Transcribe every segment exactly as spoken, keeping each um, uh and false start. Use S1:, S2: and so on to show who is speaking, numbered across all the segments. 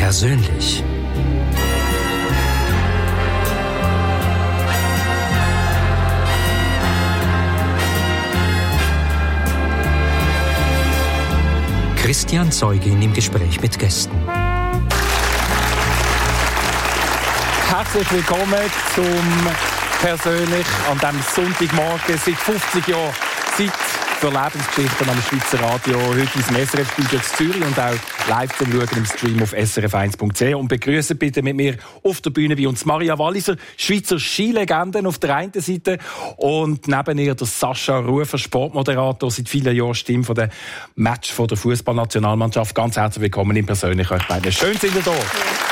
S1: Persönlich. Christian Zeugin im Gespräch mit Gästen.
S2: Herzlich willkommen zum Persönlich an diesem Sonntagmorgen. Seit fünfzig Jahren Zeit für Lebensgeschichten am Schweizer Radio. Heute ins S R F-Studio Zürich und auch live zum Schauen im Stream auf s r f eins punkt c h. Und begrüßen bitte mit mir auf der Bühne wie uns Maria Walliser, Schweizer Skilegenden auf der einen Seite, und neben ihr der Sascha Rufer, Sportmoderator, seit vielen Jahren Stimme von der Match von der Fußballnationalmannschaft. Ganz herzlich willkommen im Persönlich euch beiden. Schön sind ihr da. Ja.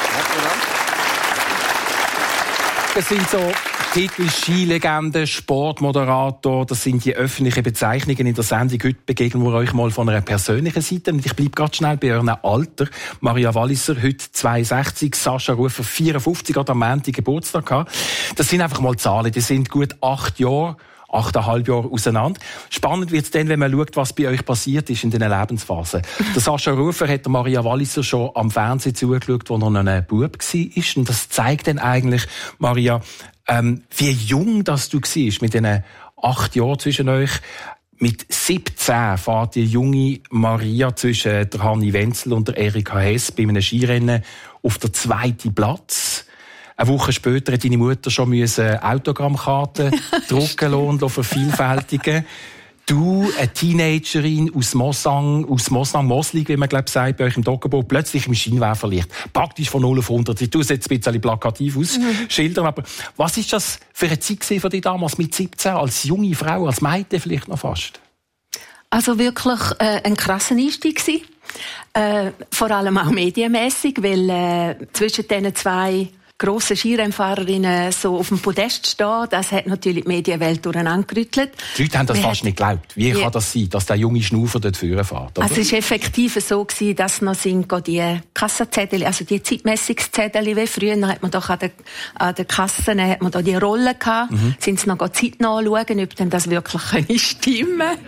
S2: Das sind so Titel Skilegende, Sportmoderator, das sind die öffentlichen Bezeichnungen in der Sendung. Heute begegnen wir euch mal von einer persönlichen Seite. Und ich bleibe ganz schnell bei eurem Alter. Maria Walliser, heute zweiundsechzig, Sascha Rufer, vierundfünfzig, hat am Montag Geburtstag gehabt. Das sind einfach mal Zahlen, die sind gut acht Jahre, achteinhalb Jahre auseinander. Spannend wird es dann, wenn man schaut, was bei euch passiert ist in diesen Lebensphasen. Der Sascha Rufer hat der Maria Walliser schon am Fernsehen zugeschaut, als er noch ein Bub war. Und das zeigt dann eigentlich, Maria, ähm, wie jung das du warst mit diesen acht Jahren zwischen euch. Mit siebzehn fährt die junge Maria zwischen der Hanni Wenzel und der Erika Hess bei einem Skirennen auf der zweiten Platz. Eine Woche später hat deine Mutter schon Autogrammkarten drucken und vervielfältigen. Du, eine Teenagerin aus Mosang, aus Mosang-Moslig, wie man glaube sagt, bei euch im Doggenburg, plötzlich im Scheinwerferlicht. Praktisch von null auf hundert. Ich tue es jetzt ein bisschen plakativ ausschildern, mhm. aber was ist das für eine Zeit für dich damals mit siebzehn, als junge Frau, als Mädchen vielleicht noch fast?
S3: Also wirklich äh, ein krasser Einstieg gewesen. Äh, vor allem auch medienmässig, weil äh, zwischen diesen zwei grosse Skirennfahrerinnen so auf dem Podest stehen, das hat natürlich die Medienwelt durcheinandergerüttelt. Die
S2: Leute haben das fast nicht geglaubt. Wie ja. kann das sein, dass der junge Schnaufer dort vorne fährt?
S3: Also es war effektiv so, dass noch sind die Kassenzettel, also die Zeitmessungszettel, wie früher, hat man doch an den, an den Kassen hat man da die Rollen gehabt, mhm. sind sie noch Zeit nachschauen, ob denn das wirklich stimmen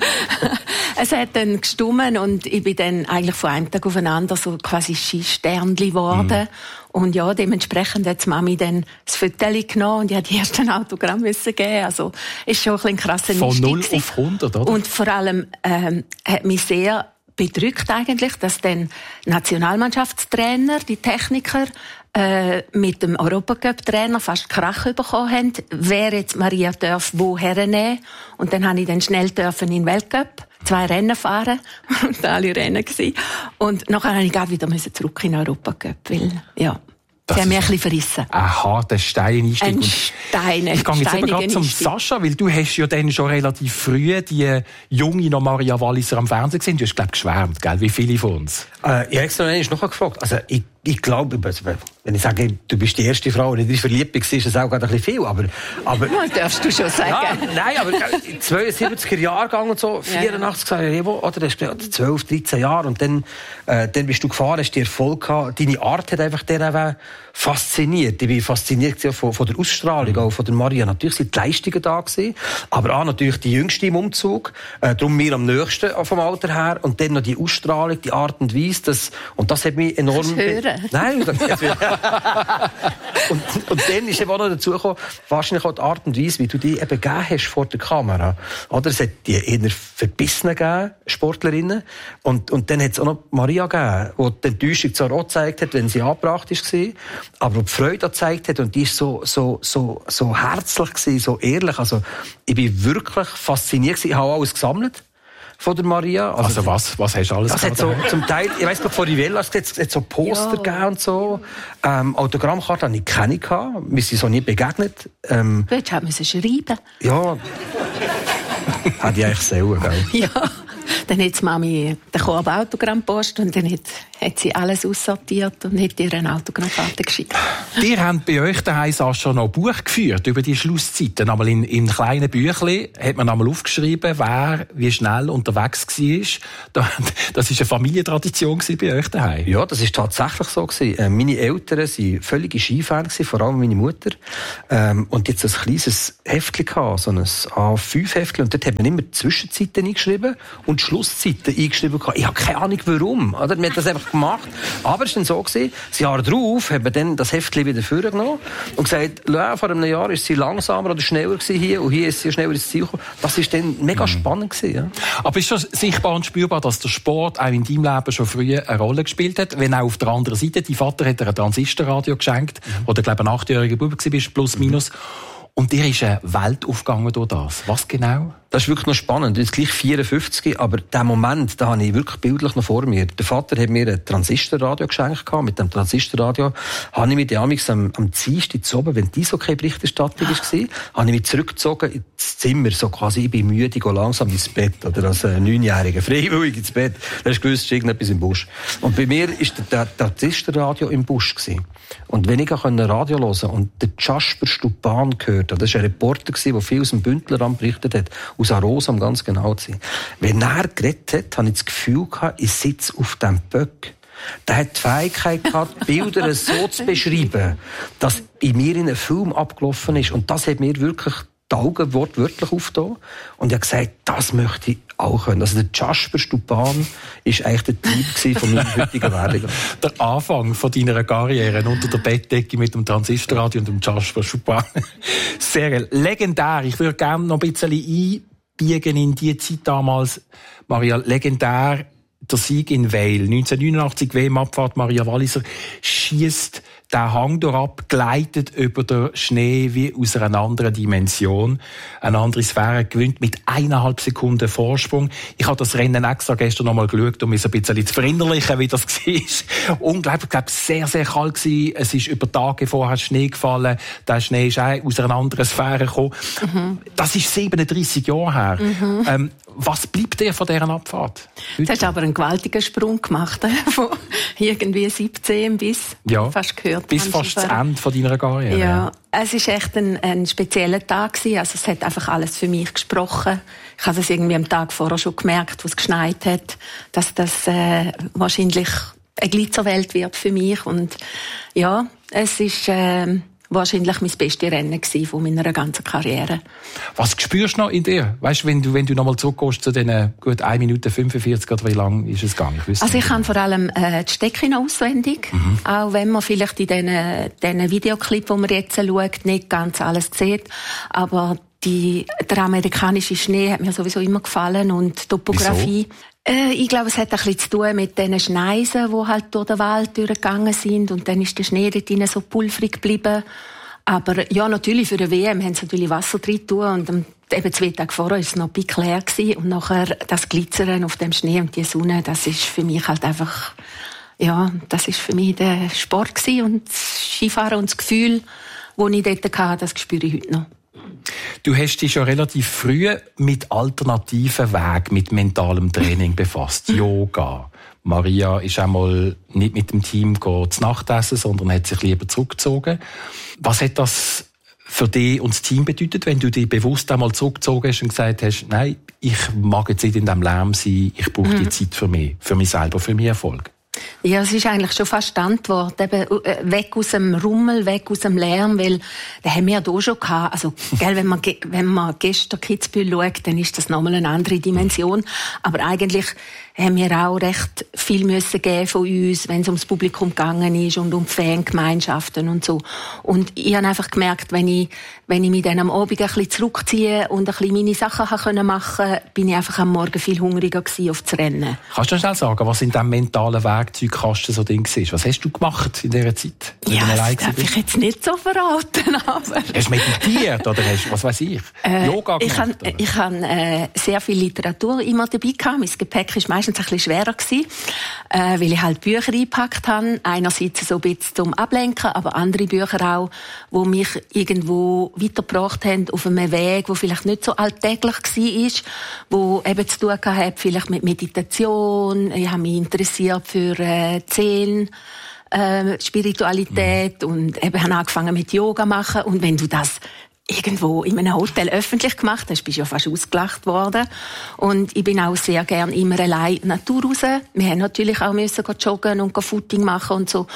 S3: Es hat dann gestummen und ich bin dann eigentlich von einem Tag aufeinander so quasi Skisternli geworden. Mhm. Und ja, dementsprechend hat die Mami dann das Foto genommen und ich musste die ersten Autogramm geben. Also, ist schon ein krasser Einstieg.
S2: Von null auf hundert, oder?
S3: Und vor allem, ähm, hat mich sehr bedrückt eigentlich, dass dann Nationalmannschaftstrainer, die Techniker, äh, mit dem Europacup-Trainer fast Krach bekommen haben, wer jetzt Maria darf wo hernehmen. Und dann habe ich dann schnell dürfen in den Weltcup zwei Rennen fahren und alle Rennen gewesen. Und nachher musste ich gerade wieder zurück in den Europacup, weil, ja,
S2: das
S3: sie haben mich ein bisschen verrissen.
S2: Ein harter Steineinstieg.
S3: Ein Steine,
S2: ich gehe jetzt aber gerade zum Sascha, weil du hast ja dann schon relativ früh die junge noch Maria Walliser am Fernsehen gesehen. Du hast, glaube ich, geschwärmt, gell? Wie viele von uns?
S4: Äh, ich habe extra noch gefragt. Also, ich, ich glaube, wenn ich sage, du bist die erste Frau, die dich verliebt bist, ist das auch gerade ein bisschen viel. Aber, aber
S3: das darfst du schon sagen.
S4: Ja, nein, aber zweiundsiebziger Jahrgang und so, vierundachtzig Sarajevo, oder? Das ist zwölf, dreizehn Jahre. Und dann, äh, dann bist du gefahren, hast die Erfolg gehabt. Deine Art hat einfach der fasziniert. Ich bin fasziniert von, von der Ausstrahlung, auch von der Maria. Natürlich sind die Leistungen da gewesen, aber auch natürlich die Jüngste im Umzug. Äh, darum mir am nächsten vom Alter her. Und dann noch die Ausstrahlung, die Art und Weise. Das, und das hat mich enorm...
S3: Hören.
S4: Nein, das, und, und dann ist eben auch noch dazu gekommen, wahrscheinlich auch die Art und Weise, wie du dich eben gegeben hast vor der Kamera. Oder es hat die eher Verbissenen gegeben, Sportlerinnen. Und, und dann hat es auch noch Maria gegeben, die die Enttäuschung zwar auch gezeigt hat, wenn sie angebracht war, aber die Freude auch gezeigt hat. Und die war so, so, so, so herzlich gewesen, so ehrlich. Also, ich bin wirklich fasziniert gewesen. Ich habe alles gesammelt von der Maria.
S2: Also, also was? Was hast du alles
S4: das hat so, zum Teil, ich weiss, von Rivella es hat so Poster ja. gegeben und so. Ähm, Autogrammkarten hatte ich keine gehabt. Wir sind so nie begegnet. Ähm,
S3: du hättest schreiben.
S4: Ja. Hätte ich eigentlich selber, gell?
S3: Ja. Dann hat die Mami den Autogrammpost und dann hat, hat sie alles aussortiert und hat ihr eine Autogrammkarte geschickt.
S2: Wir haben bei euch daheim schon noch ein Buch geführt über die Schlusszeiten. Einmal in, in kleinen Büchlein hat man einmal aufgeschrieben, wer wie schnell unterwegs war. Das war eine Familientradition bei euch daheim.
S4: Ja, das war tatsächlich so. Meine Eltern waren völlige Skifans, vor allem meine Mutter. Und jetzt ein kleines Heftchen gehabt, so ein A fünf Heftchen. Und dort hat man immer die Zwischenzeiten eingeschrieben und die Schlusszeiten eingeschrieben. Ich habe keine Ahnung, warum. Oder? Wir haben das einfach gemacht. Aber es war dann so gewesen, das Jahr darauf haben wir dann das Heftchen wieder vorgenommen und gesagt, vor einem Jahr ist sie langsamer oder schneller gewesen hier und hier ist sie schneller ins Ziel gekommen. Das war dann mega mhm. spannend gewesen, ja. Aber ist das sichtbar und spürbar, dass der Sport auch in deinem Leben schon früh eine Rolle gespielt hat? Wenn auch auf der anderen Seite, dein Vater hat dir ein Transistorradio geschenkt, mhm. wo du, glaube ich, ein achtjähriger Bub warst, plus minus. Und dir ist eine Welt aufgegangen durch das. Was genau? Das ist wirklich noch spannend. Ich bin gleich vierundfünfzig, aber diesen Moment, da habe ich wirklich bildlich noch vor mir. Der Vater hat mir ein Transistorradio geschenkt. Mit dem Transistorradio habe ich mich damals am, am Dienstag zu oben, wenn die Eishockey-Berichterstattung war, habe ich mich zurückgezogen ins Zimmer, so quasi, ich bin müde, gehe langsam ins Bett, oder als äh, Neunjähriger, freiwillig ins Bett. Da hast du gewusst, es ist irgendetwas im Busch. Und bei mir war der, der Transistorradio im Busch gewesen. Und wenn ich Radio hören konnte und der Jasper Stupan gehört, das war ein Reporter, der viel aus dem Bündnerland berichtet hat, aus Arosa, um ganz genau zu sein. Wenn er geredet hat, habe ich das Gefühl gehabt, ich sitze auf dem Böck. Der hat die Fähigkeit gehabt, Bilder so zu beschreiben, dass in mir in einem Film abgelaufen ist. Und das hat mir wirklich die Augen wortwörtlich aufgetan. Und ich habe gesagt, das möchte ich auch können. Also der Jasper Stupan war eigentlich der Typ von meinem heutigen Werdegang. Der Anfang von deiner Karriere unter der Bettdecke mit dem Transistorradio und dem Jasper Stupan. Sehr legendär. Ich würde gerne noch ein bisschen einbiegen in die Zeit damals. Maria, legendär. Der Sieg in Weil. neunzehnhundertneunundachtzig W M-Abfahrt. Maria Walliser schiesst den Hang durchab, gleitet über den Schnee wie aus einer anderen Dimension. Eine andere Sphäre gewinnt mit eineinhalb Sekunden Vorsprung. Ich habe das Rennen extra gestern noch mal geschaut, um mich ein bisschen zu verinnerlichen, wie das war. Unglaublich, ich glaube, sehr, sehr kalt gewesen. Es ist über Tage vorher Schnee gefallen. Der Schnee ist auch aus einer anderen Sphäre gekommen. Mhm. Das ist siebenunddreissig Jahre her. Mhm. Ähm, was bleibt dir von dieser Abfahrt? Heute? Du hast aber einen gewaltigen Sprung gemacht, von irgendwie siebzehn bis ja. fast gehört. Bis fast das Ende von deiner Karriere. Ja, es war echt ein, ein spezieller Tag gewesen. Also es hat einfach alles für mich gesprochen. Ich habe es irgendwie am Tag vorher schon gemerkt, wo es geschneit hat, dass das äh, wahrscheinlich eine Glitzerwelt wird für mich. Und ja, es ist äh, wahrscheinlich mein bestes Rennen von meiner ganzen Karriere. Was spürst du noch in dir? Weißt du, wenn du, wenn du noch mal zurückgehst zu diesen gut eine Minute fünfundvierzig oder wie lang ist es gegangen? Ich also ich kann vor allem äh, die Strecke auswendig. Mhm. Auch wenn man vielleicht in diesen, diesen Videoclip, die man jetzt schaut, nicht ganz alles sieht. Aber die, der amerikanische Schnee hat mir sowieso immer gefallen und die Topografie. Äh, ich glaube, es hat ein bisschen zu tun mit den Schneisen, die halt durch den Wald durchgegangen sind. Und dann ist der Schnee dort drin so pulverig geblieben. Aber ja, natürlich, für die W M haben sie natürlich Wasser drin getan. Und eben zwei Tage vorher war es noch leer gewesen. Und nachher das Glitzern auf dem Schnee und die Sonne, das ist für mich halt einfach, ja, das ist für mich der Sport gewesen. Und das Skifahren und das Gefühl, das ich dort hatte, das spüre ich heute noch. Du hast dich schon relativ früh mit alternativen Wegen, mit mentalem Training befasst. Yoga. Maria ist einmal nicht mit dem Team zu Nacht essen, sondern hat sich lieber zurückgezogen. Was hat das für dich und das Team bedeutet, wenn du dich bewusst einmal zurückgezogen hast und gesagt hast, nein, ich mag jetzt nicht in diesem Lärm sein, ich brauche die mhm. Zeit für mich, für mich selber, für meinen Erfolg? Ja, es ist eigentlich schon fast die Antwort. Eben, weg aus dem Rummel, weg aus dem Lärm, weil, den haben wir ja hier schon gehabt. Also, gell, wenn man, wenn man gestern Kitzbühel schaut, dann ist das nochmal eine andere Dimension. Aber eigentlich haben wir auch recht viel müssen geben von uns, wenn es ums Publikum gegangen ist und um Fangemeinschaften und so. Und ich habe einfach gemerkt, wenn ich, wenn ich mich dann am Abend ein bisschen zurückziehe und ein bisschen meine Sachen machen konnte, bin ich einfach am Morgen viel hungriger gewesen auf das Rennen. Kannst du schnell sagen, was in diesem mentalen Werkzeugkasten so drin war? Was hast du gemacht in dieser Zeit? Ja, das darf ich jetzt nicht so verraten, aber... Hast du meditiert oder hast, was weiß ich, äh, Yoga gemacht? Ich habe ich hab, äh, sehr viel Literatur immer dabei gehabt. Mein Gepäck ist meistens ein bisschen schwerer gewesen, äh, weil ich halt Bücher eingepackt habe. Einerseits so ein bisschen zum Ablenken, aber andere Bücher auch, die mich irgendwo weitergebracht haben auf einem Weg, der vielleicht nicht so alltäglich war, wo eben zu tun hatte, vielleicht mit Meditation. Ich habe mich interessiert für äh, Seelen, äh, Spiritualität mhm. und eben habe angefangen mit Yoga machen. Und wenn du das irgendwo in einem Hotel öffentlich gemacht hast, bist du ja fast ausgelacht worden. Und ich bin auch sehr gern immer allein in die Natur raus. Wir haben natürlich auch müssen joggen und Footing machen und so.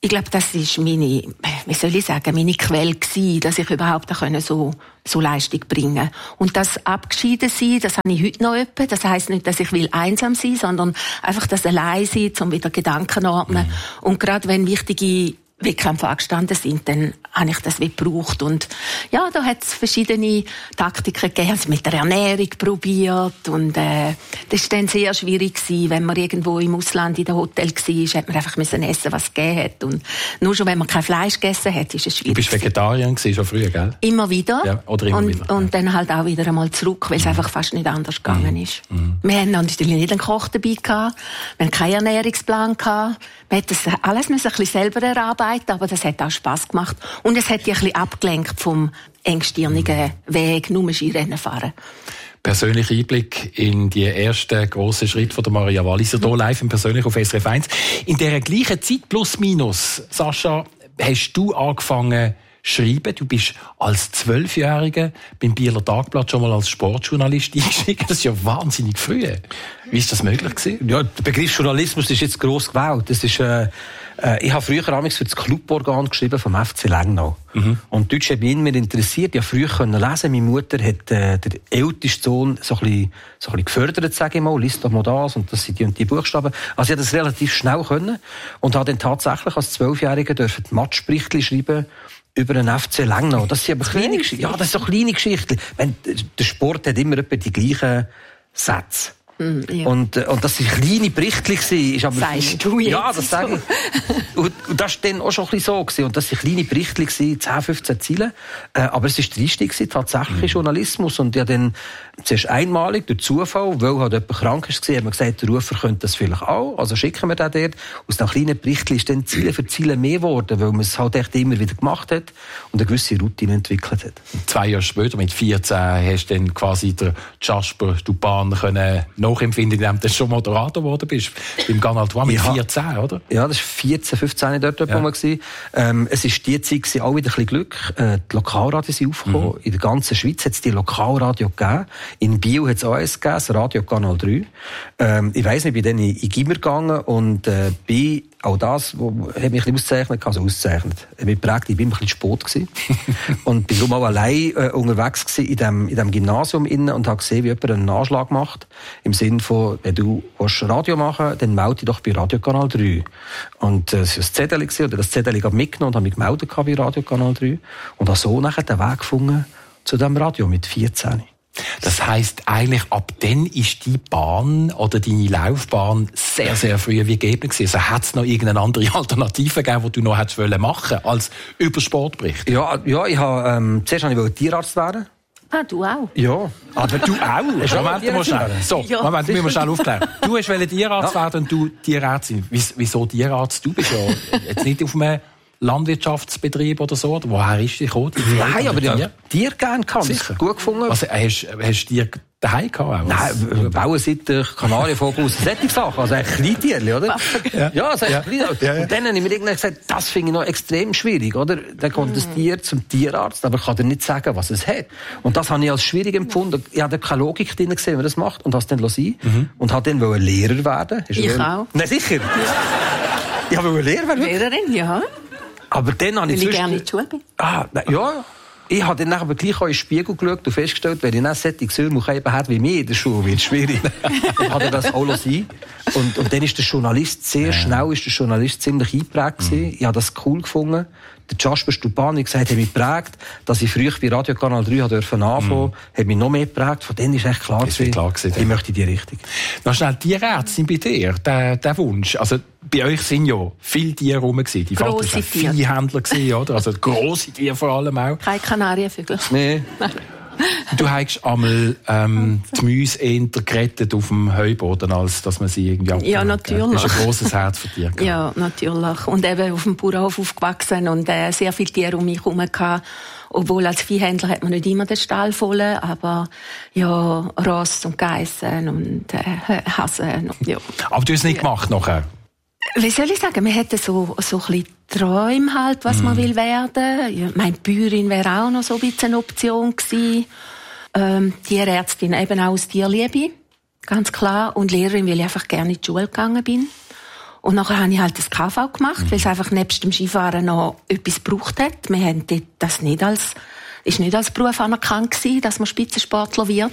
S3: Ich glaube, das ist meine, wie soll ich sagen, meine Quelle gewesen, dass ich überhaupt so, so Leistung bringen konnte. Und das abgeschieden sein, das habe ich heute noch etwa. Das heisst nicht, dass ich will einsam sein, sondern einfach das allein sein, um wieder Gedanken ordnen. Mhm. Und gerade wenn wichtige Wettkämpfe angestanden sind, dann habe ich das wie gebraucht. Und ja, da hat es verschiedene Taktiken gegeben. Also mit der Ernährung probiert. Und äh, das war dann sehr schwierig gewesen, wenn man irgendwo im Ausland in der Hotel war, hat man einfach müssen essen, was es gegeben hat. Und nur schon, wenn man kein Fleisch gegessen hat, ist es schwierig.
S2: Du bist Vegetarierin gewesen, schon früher, gell?
S3: Immer wieder.
S2: Ja, oder immer
S3: und,
S2: wieder.
S3: Und
S2: ja.
S3: dann halt auch wieder einmal zurück, weil es mhm. einfach fast nicht anders gegangen
S2: mhm.
S3: ist.
S2: Mhm.
S3: Wir hatten natürlich nicht einen Koch dabei gehabt. Wir hatten keinen Ernährungsplan gehabt. Wir mussten das alles ein bisschen selber erarbeiten, aber das hat auch Spass gemacht. Und es hat dich ein bisschen abgelenkt vom engstirnigen Weg, nur Skirennen fahren.
S2: Persönlicher Einblick in die ersten grossen Schritte von der Maria Walliser, hier live und persönlich auf S R F eins. In dieser gleichen Zeit, plus minus, Sascha, hast du angefangen schreiben. Du bist als Zwölfjähriger beim Bieler Tagblatt schon mal als Sportjournalist eingestiegen. Das ist ja wahnsinnig früh. Wie ist das möglich gewesen?
S4: Ja, der Begriff Journalismus ist jetzt gross gewählt. Das ist, äh, äh, ich habe früher amigs für das Cluborgan geschrieben vom F C Lengnau. Mhm. Und Deutsch hat mich immer interessiert. Ich konnte früher können lesen. Meine Mutter hat äh, den ältesten Sohn so ein bisschen, so ein bisschen gefördert, sage ich mal. Lies doch mal das und das sind die und die Buchstaben. Also ich konnte das relativ schnell können und habe dann tatsächlich als Zwölfjähriger dürfen die Matchberichte schreiben über den F C Lengnau. Das sind aber kleine Geschichten. Ja, das sind so kleine Geschichten. Der Sport hat immer etwa die gleichen Sätze. Mm, ja. Und, und das sind kleine Berichte gewesen. Aber
S3: sagst du jetzt?
S4: Ja, das sage ich. Und, und das war dann auch schon ein bisschen so gewesen. Und das sind kleine Berichte gewesen, zehn, fünfzehn Zeilen. Äh, aber es war der Einstieg gewesen, tatsächlich mm. Journalismus. Und ja dann, zuerst einmalig, durch Zufall, weil halt jemand krank war, hat man gesagt, der Rufer könnte das vielleicht auch. Also schicken wir den dort. Aus dem kleinen Bericht ist dann Ziele für Ziele mehr geworden, weil man es halt echt immer wieder gemacht hat und eine gewisse Routine entwickelt hat.
S2: Zwei Jahre später, mit vierzehn, hast du dann quasi der Jasper Duppan können nachempfinden, indem du schon Moderator geworden bist. Beim Canal trois mit ja. vierzehn, oder?
S4: Ja, das war vierzehn, fünfzehn dort ja. mal. Ähm, es war die Zeit gewesen, auch wieder ein bisschen Glück. Äh, die Lokalradios sind aufgekommen. Mhm. In der ganzen Schweiz hat es die Lokalradio gegeben. In Biel hat es auch eins gegeben, das Radio Kanal drei. Ähm, ich weiss nicht, ich bin dann in, in Gimmer gegangen und äh, bin auch das, wo, hat mich ein bisschen auszeichnet, also auszeichnet. Ich bin geprägt, ich bin ein bisschen spät gewesen. Und bin darum auch allein äh, unterwegs gewesen in dem, in dem Gymnasium innen und habe gesehen, wie jemand einen Anschlag macht. Im Sinne von, wenn du Radio machen willst, dann melde dich doch bei Radio Kanal drei. Und äh, es war ein Zettel gewesen, oder das Zettel habe ich mitgenommen und habe mich gemeldet bei Radio Kanal drei. Und habe so nachher den Weg gefunden zu diesem Radio mit vierzehn.
S2: Das heisst, eigentlich ab dann ist die Bahn oder deine Laufbahn sehr, sehr früh wie gegeben gewesen. Also hat es noch irgendeine andere Alternative gegeben, die du noch hättest machen wollen, als über Sportbericht?
S4: Ja, ja, ich habe, ähm, zuerst wollte ich Tierarzt werden.
S3: Ah, du auch?
S4: Ja.
S2: Aber du auch? Moment, mal schnell. So,
S3: ja.
S2: Moment, müssen wir schnell aufklären. Du wolltest Tierarzt ja. werden und du Tierärztin. Wieso Tierarzt? Du bist ja jetzt nicht auf einem Landwirtschaftsbetrieb oder so? Oder woher ist die gekommen?
S4: Nein, aber ja, Tier gerne kann. Sicher. Gut gefunden.
S2: Also, hast, hast du Tier daheim gehabt?
S4: Nein, Bauernseite, Kanarienvogel, solche Sachen. Also ein Kleintierchen, oder? Ja, ja, also ja. Klein. Ja, ja. Und dann habe ich mir irgendwann gesagt, das finde ich noch extrem schwierig, oder? Dann kommt das Tier zum Tierarzt, aber kann dir nicht sagen, was es hat. Und das habe ich als schwierig empfunden. Ich habe keine Logik drin gesehen, wie man das macht. Und habe es dann sein mhm. und habe dann Lehrer werden.
S3: Ich wollen... auch.
S4: Nein, sicher. Ja. Ich wollte Lehrer werden.
S3: Lehrerin, ja.
S4: Aber dann habe ich,
S3: Weil ich gerne in die Schule bin.
S4: Ah, ja. Ich habe dann aber gleich auch in den Spiegel geschaut und festgestellt, wenn ich nicht solche Söhne habe wie mir in der Schule, wird es schwierig. Dann hat er das auch sein. Und, und dann ist der Journalist, sehr ja. schnell ist der Journalist ziemlich eingeprägt gewesen. Mhm. Ich habe das cool gefunden. Der Jasper Duppan hat gesagt, hat mich geprägt, dass ich früher bei Radio Kanal drei anfangen durfte, mhm. hat mich noch mehr geprägt. Von denen ist echt klar gewesen, klar gewesen, ich möchte in die Richtung.
S2: Noch schnell, Tierärztin bei dir, der, der Wunsch. Also, bei euch sind ja viele Tiere rum gewesen. Die Vater war Viehhändler gewesen, oder? Also, grosse Tiere vor allem auch.
S3: Keine Kanarienvögel.
S2: Nee. Du hast einmal ähm, die Mäuse eher gerettet auf dem Heuboden, als dass man sie irgendwie abgeholt.
S3: Ja, natürlich.
S2: Das ist ein grosses Herz für Tiere.
S3: Ja, natürlich. Und eben auf dem Bauernhof aufgewachsen und äh, sehr viele Tiere um mich herum gehabt. Obwohl als Viehhändler hat man nicht immer den Stall voll, aber ja, Ross und Geissen und äh, Hasen. Und, ja.
S2: Aber du hast es nicht gemacht nachher?
S3: Wie soll ich sagen, man hätte so, so ein bisschen Träume halt, was mm. man will werden. Ja, meine Bäuerin wäre auch noch so ein bisschen eine Option gewesen. Ähm, Tierärztin eben auch aus Tierliebe, ganz klar. Und Lehrerin, weil ich einfach gerne in die Schule gegangen bin. Und nachher habe ich halt das K V gemacht, mhm. weil es einfach nebst dem Skifahren noch etwas gebraucht hat. Wir haben das nicht als, ist nicht als Beruf anerkannt gewesen, dass man Spitzensportler wird.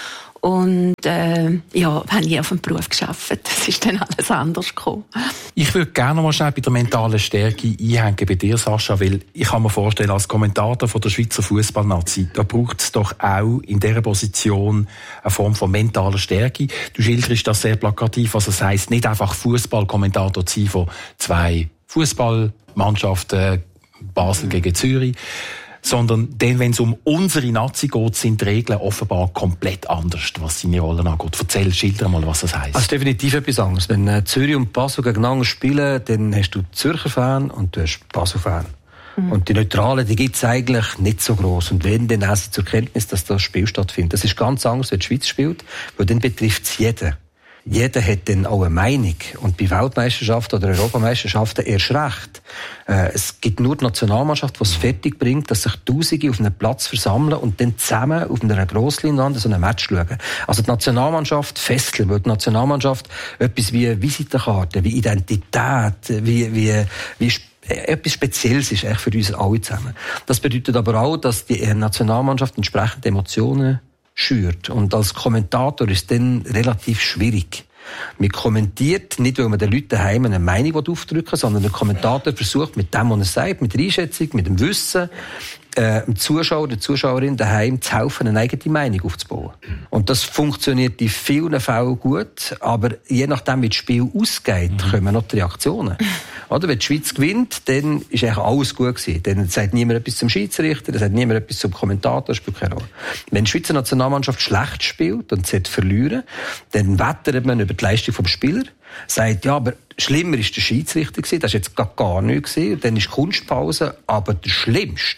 S3: Und äh, ja, habe ich auf dem Beruf gearbeitet. Das ist dann alles anders gekommen.
S2: Ich würde gerne noch mal schnell bei der mentalen Stärke einhängen bei dir, Sascha, weil ich kann mir vorstellen, als Kommentator von der Schweizer Fußballnazi, da braucht es doch auch in dieser Position eine Form von mentaler Stärke. Du schilderst das sehr plakativ, also das heisst nicht einfach Fußballkommentator zu sein von zwei Fußballmannschaften, Basel gegen Zürich, sondern dann, wenn es um unsere Nazi geht, sind die Regeln offenbar komplett anders, was seine Rollen angeht. Erzähl, schilder mal, was das heisst.
S4: Also definitiv etwas anderes. Wenn äh, Zürich und Basel gegeneinander spielen, dann hast du Zürcher Fan und du hast Basel Fan. Mhm. Und die Neutralen, die gibt es eigentlich nicht so gross. Und wenn, dann auch sie zur Kenntnis, dass das Spiel stattfindet. Das ist ganz anders, wenn die Schweiz spielt, weil dann betrifft es jeden. Jeder hat dann auch eine Meinung. Und bei Weltmeisterschaften oder Europameisterschaften erst recht. Äh, es gibt nur die Nationalmannschaft, die es fertig bringt, dass sich Tausende auf einem Platz versammeln und dann zusammen auf einer Grossleinwand so ein Match schauen. Also die Nationalmannschaft fesseln, weil die Nationalmannschaft etwas wie Visitenkarte, wie Identität, wie, wie, wie etwas Spezielles ist eigentlich für uns alle zusammen. Das bedeutet aber auch, dass die Nationalmannschaft entsprechende Emotionen schürt. Und als Kommentator ist es dann relativ schwierig. Man kommentiert nicht, weil man den Leuten daheim eine Meinung aufdrücken will, sondern der Kommentator versucht mit dem, was er sagt, mit der Einschätzung, mit dem Wissen, äh, dem Zuschauer, der Zuschauerin daheim zu helfen, eine eigene Meinung aufzubauen. Und das funktioniert in vielen Fällen gut, aber je nachdem, wie das Spiel ausgeht, mhm. kommen noch die Reaktionen. Oder? Wenn die Schweiz gewinnt, dann ist eigentlich alles gut gewesen. Dann sagt niemand etwas zum Schiedsrichter, dann sagt niemand etwas zum Kommentator, das spielt keine Rolle. Wenn die Schweizer Nationalmannschaft schlecht spielt und sie verlieren, dann wettert man über die Leistung vom Spieler, sagt, ja, aber schlimmer ist der Schiedsrichter gewesen, das war jetzt gar, gar nichts gewesen, dann ist Kunstpause, aber der Schlimmste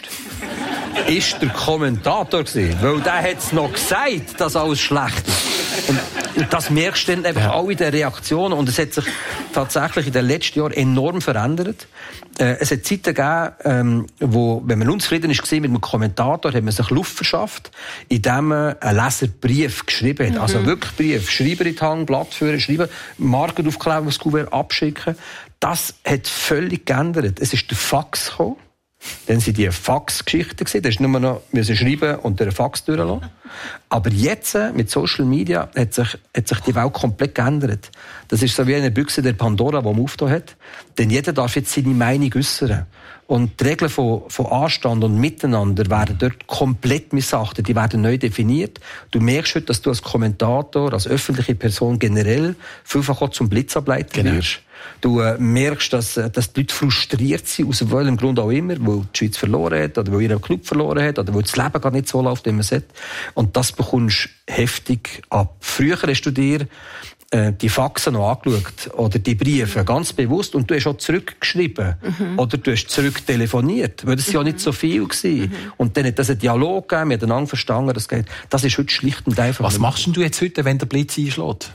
S4: ist der Kommentator gewesen, weil der hat es noch gesagt, dass alles schlecht ist. Und das merkst du dann einfach ja. auch in den Reaktionen. Und es hat sich tatsächlich in den letzten Jahren enorm verändert. Äh, es hat Zeiten gegeben, ähm, wo, wenn man unzufrieden war mit einem Kommentator, hat man sich Luft verschafft, indem man einen Leserbrief geschrieben hat. Mhm. Also wirklich Brief. Schreiber in die Hand, Blatt führen, schreiben, Marken aufkleben, das Kuvert abschicken. Das hat völlig geändert. Es ist der Fax gekommen. Dann sind die Fax-Geschichten gewesen. Da ist nur noch müssen schreiben und den Fax durchlassen. Aber jetzt, mit Social Media, hat sich, hat sich die Welt komplett geändert. Das ist so wie eine Büchse der Pandora, die man aufgetan hat. Denn jeder darf jetzt seine Meinung äußern. Und die Regeln von, von Anstand und Miteinander werden dort komplett missachtet. Die werden neu definiert. Du merkst heute, dass du als Kommentator, als öffentliche Person generell vielfach auch zum Blitzableiter genau. wirst. Du äh, merkst, dass, dass die Leute frustriert sind, aus welchem Grund auch immer, weil die Schweiz verloren hat, oder weil ihr Club verloren hat, oder weil das Leben gar nicht so läuft, wie man es hat. Und das bekommst du heftig ab. Früher hast du dir äh, die Faxen noch angeschaut, oder die Briefe, ganz bewusst, und du hast auch zurückgeschrieben, mhm. oder du hast zurücktelefoniert, weil das mhm. ja nicht so viel gewesen. Mhm. Und dann hat das einen Dialog gegeben, miteinander verstanden, das geht. Das ist heute schlicht und einfach.
S2: Was machst denn du jetzt heute, wenn der Blitz einschlägt?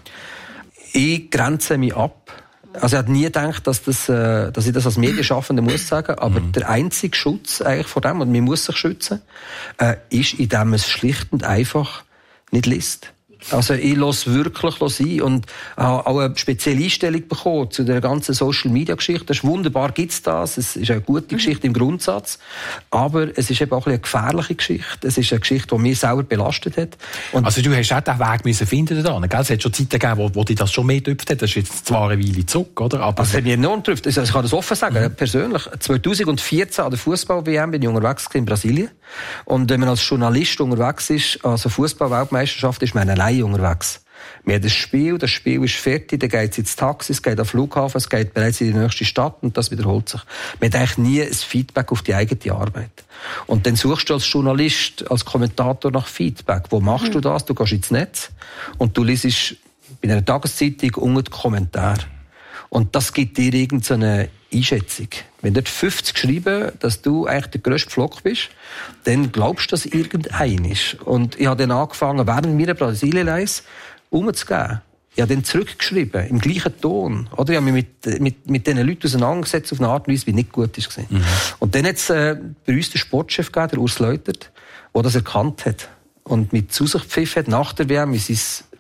S4: Ich grenze mich ab. Also ich hätte nie gedacht, dass, das, äh, dass ich das als Medienschaffender muss sagen, aber mhm. der einzige Schutz eigentlich vor dem, und man muss sich schützen, äh, ist, indem man es schlicht und einfach nicht liest. Also ich lasse wirklich ein und habe auch eine spezielle Einstellung bekommen zu der ganzen Social-Media-Geschichte. Das ist wunderbar, gibt's das. Es ist eine gute Geschichte im Grundsatz. Aber es ist eben auch eine gefährliche Geschichte. Es ist eine Geschichte, die mich selber belastet hat. Und
S2: also du hast auch den Weg müssen finden da, gell? Es hat schon Zeiten gegeben, wo, wo dich das schon mehr getrüpft hat. Das ist jetzt zwar eine Weile zurück, oder? Aber
S4: also, es hat mich enorm getrüpft. Also ich kann das offen sagen, mhm. persönlich. zwanzig vierzehn an der Fußball-W M bin ich unterwegs in Brasilien. Und wenn man als Journalist unterwegs ist, also Fußball-Weltmeisterschaft, ist man allein unterwegs. Wir haben das Spiel, das Spiel ist fertig, dann geht es ins Taxi, es geht am Flughafen, es geht bereits in die nächste Stadt und das wiederholt sich. Man hat eigentlich nie ein Feedback auf die eigene Arbeit. Und dann suchst du als Journalist, als Kommentator nach Feedback. Wo machst mhm. du das? Du gehst ins Netz und du liest bei einer Tageszeitung unten die Kommentare. Und das gibt dir irgendeine Einschätzung. Wenn dort fünfzig schreiben, dass du eigentlich der grösste Flock bist, dann glaubst du, dass irgendein ist. Und ich habe dann angefangen, während meiner Brasilien-Reise umzugehen. Ich habe dann zurückgeschrieben, im gleichen Ton. Oder ich habe mich mit, mit, mit diesen Leuten auseinandergesetzt, auf eine Art und Weise, die nicht gut war. Mhm. Und dann hat es äh, bei uns den Sportchef gegeben, der Urs Leutert, der das erkannt hat. Und mit Zusichtspfiff hat nach der W M in sein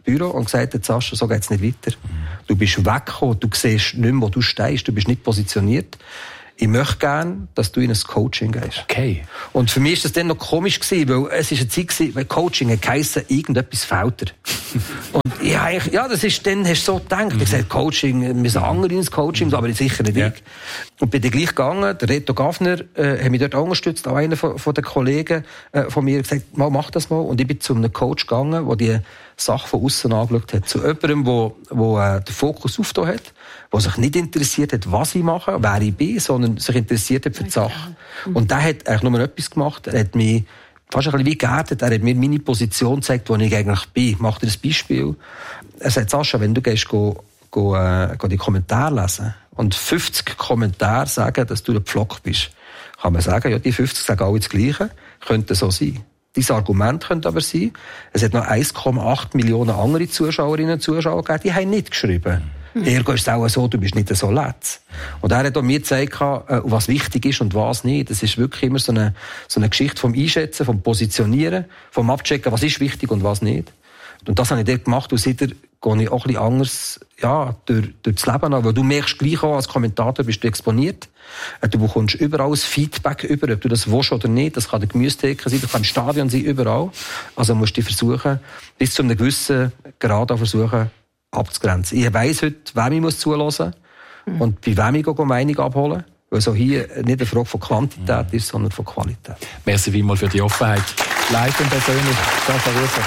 S4: Büro und gesagt hat, Sascha, so geht's nicht weiter. Du bist weggekommen, du siehst nicht mehr, wo du stehst, du bist nicht positioniert. Ich möchte gerne, dass du in ein Coaching gehst.
S2: Okay.
S4: Und für mich war das dann noch komisch gewesen, weil es ist eine Zeit gewesen, weil Coaching hat geheissen, irgendetwas fehlt dir. Und ja, ich, ja, das ist, dann hast du so gedacht. Mhm. Ich gesagt, Coaching, wir müssen andere ins Coaching, aber sicher nicht ja. ich. Und bin dann gleich gegangen, der Reto Gaffner, äh, hat mich dort unterstützt, auch einer von, von den Kollegen, äh, von mir, gesagt, mal, mach das mal. Und ich bin zu einem Coach gegangen, der die Sache von außen angeschaut hat. Zu jemandem, der, der äh, den Fokus aufgetan hat, der sich nicht interessiert hat, was ich mache, wer ich bin, sondern sich interessiert hat für die Sache. Mhm. Und der hat eigentlich nur etwas gemacht. Er hat mich fast ein bisschen wie geerdet. Er hat mir meine Position gezeigt, wo ich eigentlich bin. Ich mache dir ein Beispiel. Er sagt, Sascha, wenn du gehst, go, go, äh, go die Kommentare lesen und fünfzig Kommentare sagen, dass du ein Pflock bist, kann man sagen, ja, die fünfzig sagen alle das Gleiche. Könnte so sein. Dieses Argument könnte aber sein, es hat noch eins Komma acht Millionen andere Zuschauerinnen und Zuschauer gegeben, die haben nicht geschrieben. Mhm. Ergo ist es auch so, du bist nicht so letz. Und er hat auch mir gezeigt, was wichtig ist und was nicht. Das ist wirklich immer so eine, so eine Geschichte vom Einschätzen, vom Positionieren, vom Abchecken, was ist wichtig und was nicht. Und das habe ich dort gemacht und seitdem gehe ich auch ein bisschen anders, ja, durch, durch das Leben an, weil du merkst gleich auch, als Kommentator bist du exponiert. Du bekommst überall das Feedback über, ob du das willst oder nicht. Das kann der Gemüsetheke sein, das kann im Stadion sein, überall. Also musst du versuchen, bis zu einem gewissen Grad auch versuchen, abzugrenzen. Ich weiss heute, wem ich zulassen muss und bei wem ich eine Meinung abholen. Weil so hier nicht eine Frage von Quantität ist, sondern von Qualität.
S2: Merci vielmals für die Offenheit. Live und persönlich. Sascha Rufer.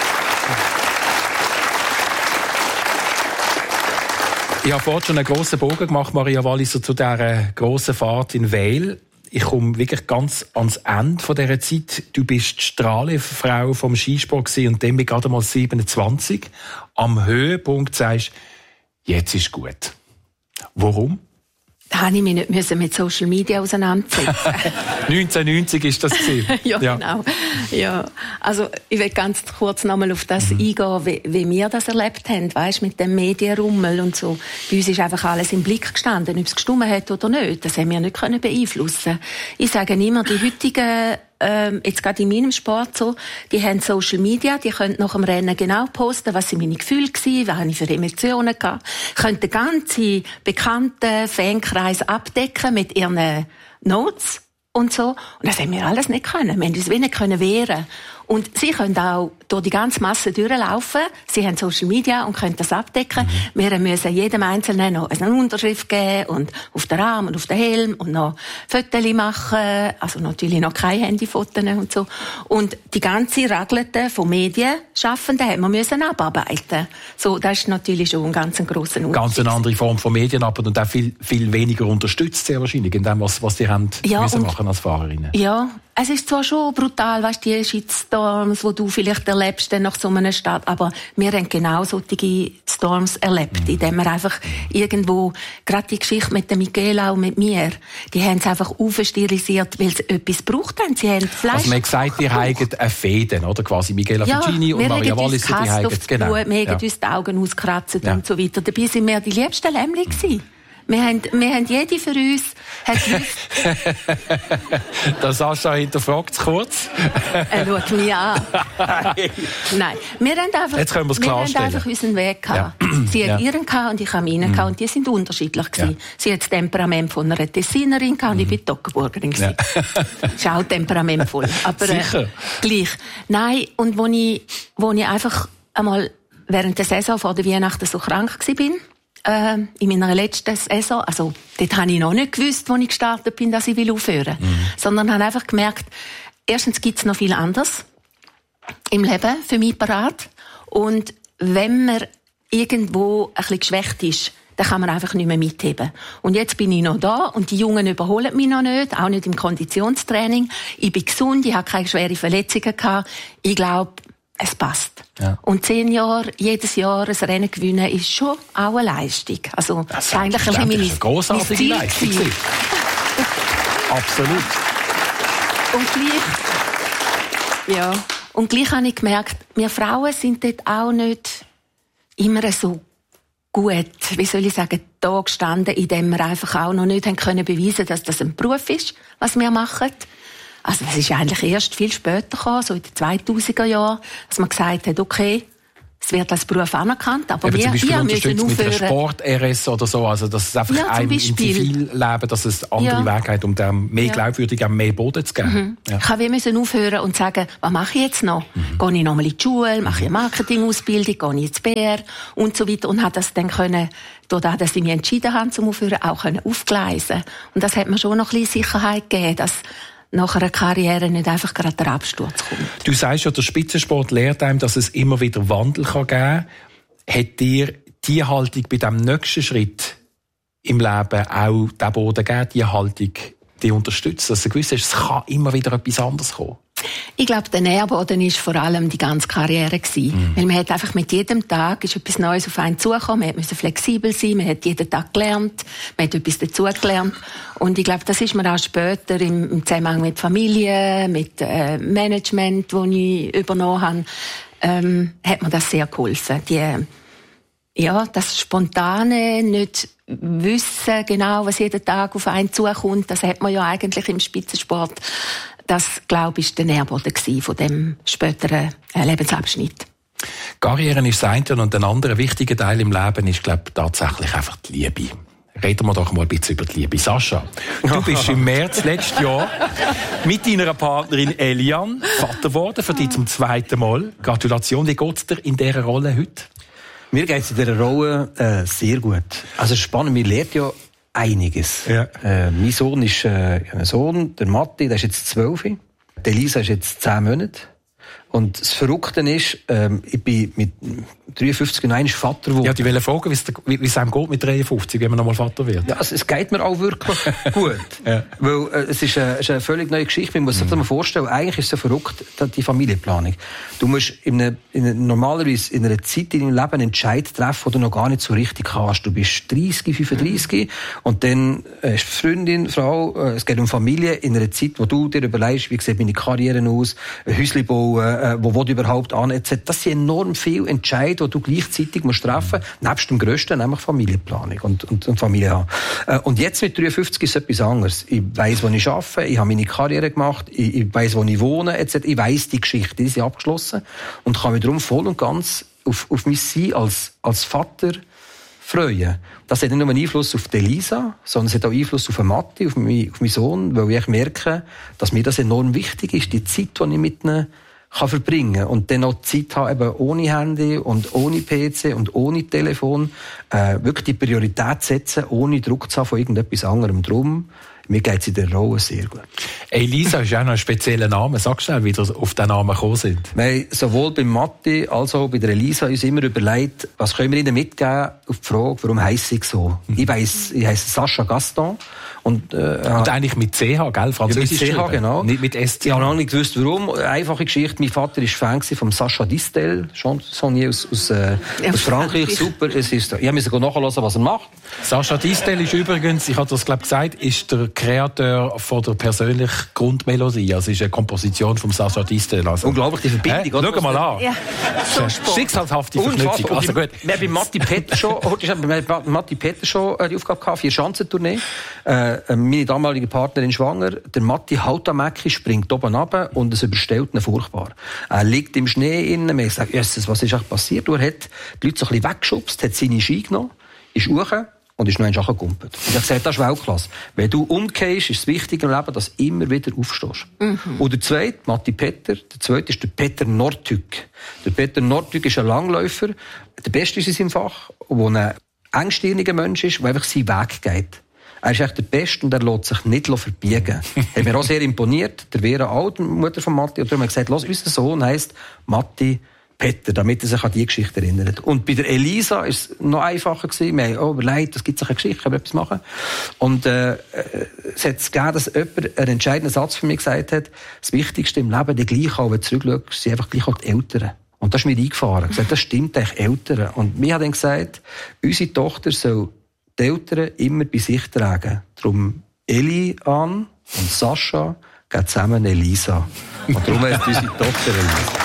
S2: Ich habe vorhin schon einen grossen Bogen gemacht, Maria Walliser, zu dieser grossen Fahrt in Weil. Ich komme wirklich ganz ans Ende von dieser Zeit. Du bist die Strahlenfrau vom Skisport gewesen und dann bin ich gerade mal siebenundzwanzig. Am Höhepunkt sagst du, jetzt ist gut. Warum?
S3: Da musste ich mich nicht mit Social Media auseinandersetzen.
S2: neunzehnhundertneunzig ist das gewesen.
S3: ja, ja, genau. Ja. Also, ich will ganz kurz nochmal auf das mhm. eingehen, wie, wie wir das erlebt haben, weißt, mit dem Medienrummel und so. Bei uns ist einfach alles im Blick gestanden, ob es gestimmt hat oder nicht. Das haben wir nicht können beeinflussen. Ich sage immer, die heutigen Ähm, jetzt gerade in meinem Sport so, die haben Social Media, die können nach dem Rennen genau posten, was sind meine Gefühle gewesen, was habe ich für Emotionen gehabt, können den ganzen bekannten Fankreis abdecken mit ihren Notes und so. Und das haben wir alles nicht können. Wir haben uns wenig können wehren. Und sie können auch durch die ganze Masse durchlaufen. Sie haben Social Media und können das abdecken. Mhm. Wir müssen jedem Einzelnen noch eine Unterschrift geben und auf den Arm und auf den Helm und noch Fotos machen. Also natürlich noch keine Handyfotos und so. Und die ganze Raglete von Medienschaffenden haben wir müssen abarbeiten. So, das ist natürlich schon ein ganz grosser Unterschied.
S2: Ganz eine andere Form von Medienarbeit und auch viel, viel weniger unterstützt sehr wahrscheinlich in dem, was, was die haben
S3: ja,
S2: müssen
S3: und,
S2: machen als Fahrerinnen.
S3: Ja. Es ist zwar schon brutal, weißt, die Shitstorms, die du vielleicht erlebst dann nach so einer Stadt, aber wir haben genau solche Storms erlebt, mhm. indem wir einfach irgendwo, gerade die Geschichte mit der Michaela und mit mir, die haben es einfach aufstilisiert, weil sie etwas gebraucht haben. Sie haben Fleisch.
S2: Also man hat gesagt, die haben eine Fäden, oder? Quasi Michaela
S3: ja,
S2: Ficini und Maria Walliser, die haben genau.
S3: Blut, wir haben ja. uns die Augen ausgekratzt ja. und so weiter. Dabei sind wir die liebsten Lämmchen gewesen. Wir haben, wir haben jede für uns hat gewusst.
S2: Der Sascha hinterfragt es kurz.
S3: Er schaut mich an. Nein, wir haben einfach,
S2: Jetzt können wir es klarstellen.
S3: Wir haben einfach unseren Weg gehabt. Ja. Sie hat ja. ihren gehabt und ich habe meinen gehabt und die sind unterschiedlich gewesen. Ja. Sie hat das Temperament von einer Tessinerin gehabt und ich bin Toggenburgerin gewesen. Ja. Ist auch temperamentvoll. Aber
S2: Sicher.
S3: Äh, gleich. Nein, und wo ich, wo ich einfach einmal während der Saison vor der Weihnachten so krank gewesen bin, in meiner letzten Saison, also dort habe ich noch nicht gewusst, als ich gestartet bin, dass ich aufhören will. Mhm. Sondern habe einfach gemerkt, erstens gibt es noch viel anderes im Leben für mich parat. Und wenn man irgendwo ein bisschen geschwächt ist, dann kann man einfach nicht mehr mitheben. Und jetzt bin ich noch da und die Jungen überholen mich noch nicht, auch nicht im Konditionstraining. Ich bin gesund, ich habe keine schweren Verletzungen gehabt. Ich glaube, es passt. Ja. Und zehn Jahre, jedes Jahr ein Rennen gewinnen, ist schon auch eine Leistung. Also,
S2: das
S3: ist eigentlich ein
S2: meine, eine grossartige Leistung. Absolut.
S3: Und gleich, ja, und gleich habe ich gemerkt, wir Frauen sind dort auch nicht immer so gut, wie soll ich sagen, da gestanden, indem wir einfach auch noch nicht haben können beweisen, dass das ein Beruf ist, was wir machen. Also es ist eigentlich erst viel später gekommen, so in den zweitausender Jahren, dass man gesagt hat, okay, es wird als Beruf anerkannt, aber
S2: Eben
S3: wir,
S2: zum Beispiel
S3: wir
S2: unterstützt
S3: müssen
S2: mit einer
S3: aufhören.
S2: Sport-R S oder so, also dass es einfach
S3: Ja,
S2: einem im Zivilleben, dass es andere
S3: Ja.
S2: Wege hat, um dem mehr
S3: Ja.
S2: glaubwürdig mehr Boden zu geben.
S3: Mhm.
S2: Ja.
S3: Ich habe müssen aufhören und sagen, was mache ich jetzt noch?
S2: Mhm.
S3: Gehe ich noch mal in die Schule, mache ich eine Marketingausbildung, gehe ich ins B R und so weiter und habe das dann können, dadurch, dass ich mich entschieden habe zum Aufhören, auch können aufgleisen. Und das hat mir schon noch ein bisschen Sicherheit gegeben, dass nach einer Karriere nicht einfach gerade der Absturz kommt.
S2: Du sagst ja, der Spitzensport lehrt einem, dass es immer wieder Wandel kann geben kann. Hat dir die Haltung bei diesem nächsten Schritt im Leben auch den Boden gegeben, die Haltung, die unterstützt, dass du gewusst hast, es kann immer wieder etwas anderes kommen?
S3: Ich glaube, der Nährboden war vor allem die ganze Karriere gewesen. Mhm. Weil man hat einfach mit jedem Tag ist etwas Neues auf einen zugekommen. Man musste flexibel sein, man hat jeden Tag gelernt, man hat etwas dazugelernt. Und ich glaube, das ist mir auch später im, im Zusammenhang mit Familie, mit äh, Management, das ich übernommen habe, ähm, hat mir das sehr geholfen. Die, ja, das Spontane, nicht wissen genau, was jeden Tag auf einen zukommt, das hat man ja eigentlich im Spitzensport. Das, glaube ich, war der Nährboden von dem späteren Lebensabschnitt.
S2: Karriere ist das eine und ein anderer wichtiger Teil im Leben ist, glaube ich, tatsächlich einfach die Liebe. Reden wir doch mal ein bisschen über die Liebe. Sascha, du bist im März letztes Jahr mit deiner Partnerin Eliane Vater geworden, für dich zum zweiten Mal. Gratulation. Wie geht es dir in dieser Rolle heute?
S4: Mir geht es in dieser Rolle äh, sehr gut. Also spannend, mir lernt ja einiges.
S2: Ja.
S4: Äh, mein Sohn ist äh, ein Sohn, der Matti, der ist jetzt zwölf. Die Elisa ist jetzt zehn Monate. Und das Verrückte ist, ähm, ich bin mit dreiundfünfzig und eins Vater geworden.
S2: Ja, ich wollte fragen, wie es einem geht mit dreiundfünfzig, wenn man nochmal Vater wird.
S4: Ja, also es geht mir auch wirklich gut. Ja. Weil äh, es ist eine, ist eine völlig neue Geschichte. Man muss sich mhm. das mal vorstellen, eigentlich ist es so verrückt, die Familienplanung. Du musst in einer, in einer, normalerweise in einer Zeit in deinem Leben einen Entscheid treffen, den du noch gar nicht so richtig hast. Du bist dreißig, fünfunddreißig mhm. und dann äh, hast du Freundin, Frau, äh, es geht um Familie in einer Zeit, wo du dir überlegst, wie sieht meine Karriere aus, ein Häuschen bauen, äh, wo will ich überhaupt an, et cetera. Das sind enorm viele Entscheidungen, die du gleichzeitig musst treffen musst, nebst dem Grössten, nämlich Familienplanung und, und, und Familie haben. Äh, und jetzt mit dreiundfünfzig ist es etwas anderes. Ich weiss, wo ich arbeite, ich habe meine Karriere gemacht, ich, ich weiss, wo ich wohne, et cetera. Ich weiss die Geschichte, die ist abgeschlossen und kann mich darum voll und ganz auf, auf mein Sein als, als Vater freuen. Das hat nicht nur einen Einfluss auf die Elisa, sondern es hat auch Einfluss auf den Matti, auf meinen, auf meinen Sohn, weil ich merke, dass mir das enorm wichtig ist, die Zeit, die ich mit ihnen kann verbringen und dann auch Zeit haben, eben ohne Handy und ohne P C und ohne Telefon, äh, wirklich die Priorität setzen, ohne Druck zu haben von irgendetwas anderem. Drum, mir geht es in der Rolle sehr gut.
S2: Elisa ist auch noch ein spezieller Name. Sag schnell, wie wir auf den Namen gekommen sind.
S4: Wir haben sowohl bei Matti als auch bei der Elisa uns immer überlegt, was können wir ihnen mitgeben auf die Frage, warum heisse ich so? Mhm. Ich weiss, ich heisse Sascha Gaston. Und, äh,
S2: und eigentlich mit C H, gell? Französisch
S4: ja, mit C H, genau.
S2: Nicht mit S T.
S4: Ich habe noch nicht gewusst, warum. Einfache Geschichte. Mein Vater war Fan von Sacha Distel, Chansonnier aus, aus, äh, ja, aus Frankreich. Super. Es ist, ich musste nachhören, was er macht.
S2: Sacha Distel ist übrigens, ich habe das glaube gesagt, ist der Kreator von der persönlichen Grundmelodie. Also ist eine Komposition von Sacha Distel. Also,
S4: unglaublich, die Verbindung.
S2: Äh? Schau mal an.
S3: Ja.
S2: So Schicksalshafte Verknüpfung. Also gut.
S4: Wir haben bei Matti Peter schon, bei Matti Peter schon die Aufgabe gehabt, vier Schanzentournee. Äh, meine damalige Partnerin schwanger, der Matti Hautamäcki springt oben runter und es überstellt ihn furchtbar. Er liegt im Schnee innen, man sagt, Jesus, was ist eigentlich passiert? Er hat die Leute so ein bisschen weggeschubst, hat seine Ski genommen, ist hoch und ist noch einmal gegumpelt. Und ich habe gesagt, das ist Weltklasse. Wenn du umgehst, ist es wichtig im Leben, dass du immer wieder aufstehst. Mhm. Und der zweite, Matti Peter, der zweite ist der Peter Nordtück. Der Peter Nordtück ist ein Langläufer, der Beste ist in seinem Fach, der ein engstirniger Mensch ist, der einfach seinen Weg geht. Er ist echt der Beste und er lässt sich nicht verbiegen. Hat mir auch sehr imponiert. Der Vera auch, die Mutter von Matti, und darum hat gesagt, los, unser Sohn heisst Matti Peter, damit er sich an diese Geschichte erinnert. Und bei der Elisa war es noch einfacher gewesen. Wir haben auch überlegt, es gibt sich eine Geschichte, können wir etwas machen. Und äh, es hat gegeben, dass jemand einen entscheidenden Satz für mich gesagt hat, das Wichtigste im Leben, die gleich auch, wenn du zurückschaust, sind einfach gleich auch die Eltern. Und das ist mir eingefahren. Ich gesagt, das stimmt eigentlich, Eltern. Und mir hat dann gesagt, unsere Tochter soll die Eltern immer bei sich tragen. Darum Eliane und Sascha gehen zusammen Elisa. Und darum heißt unsere Tochter Elisa.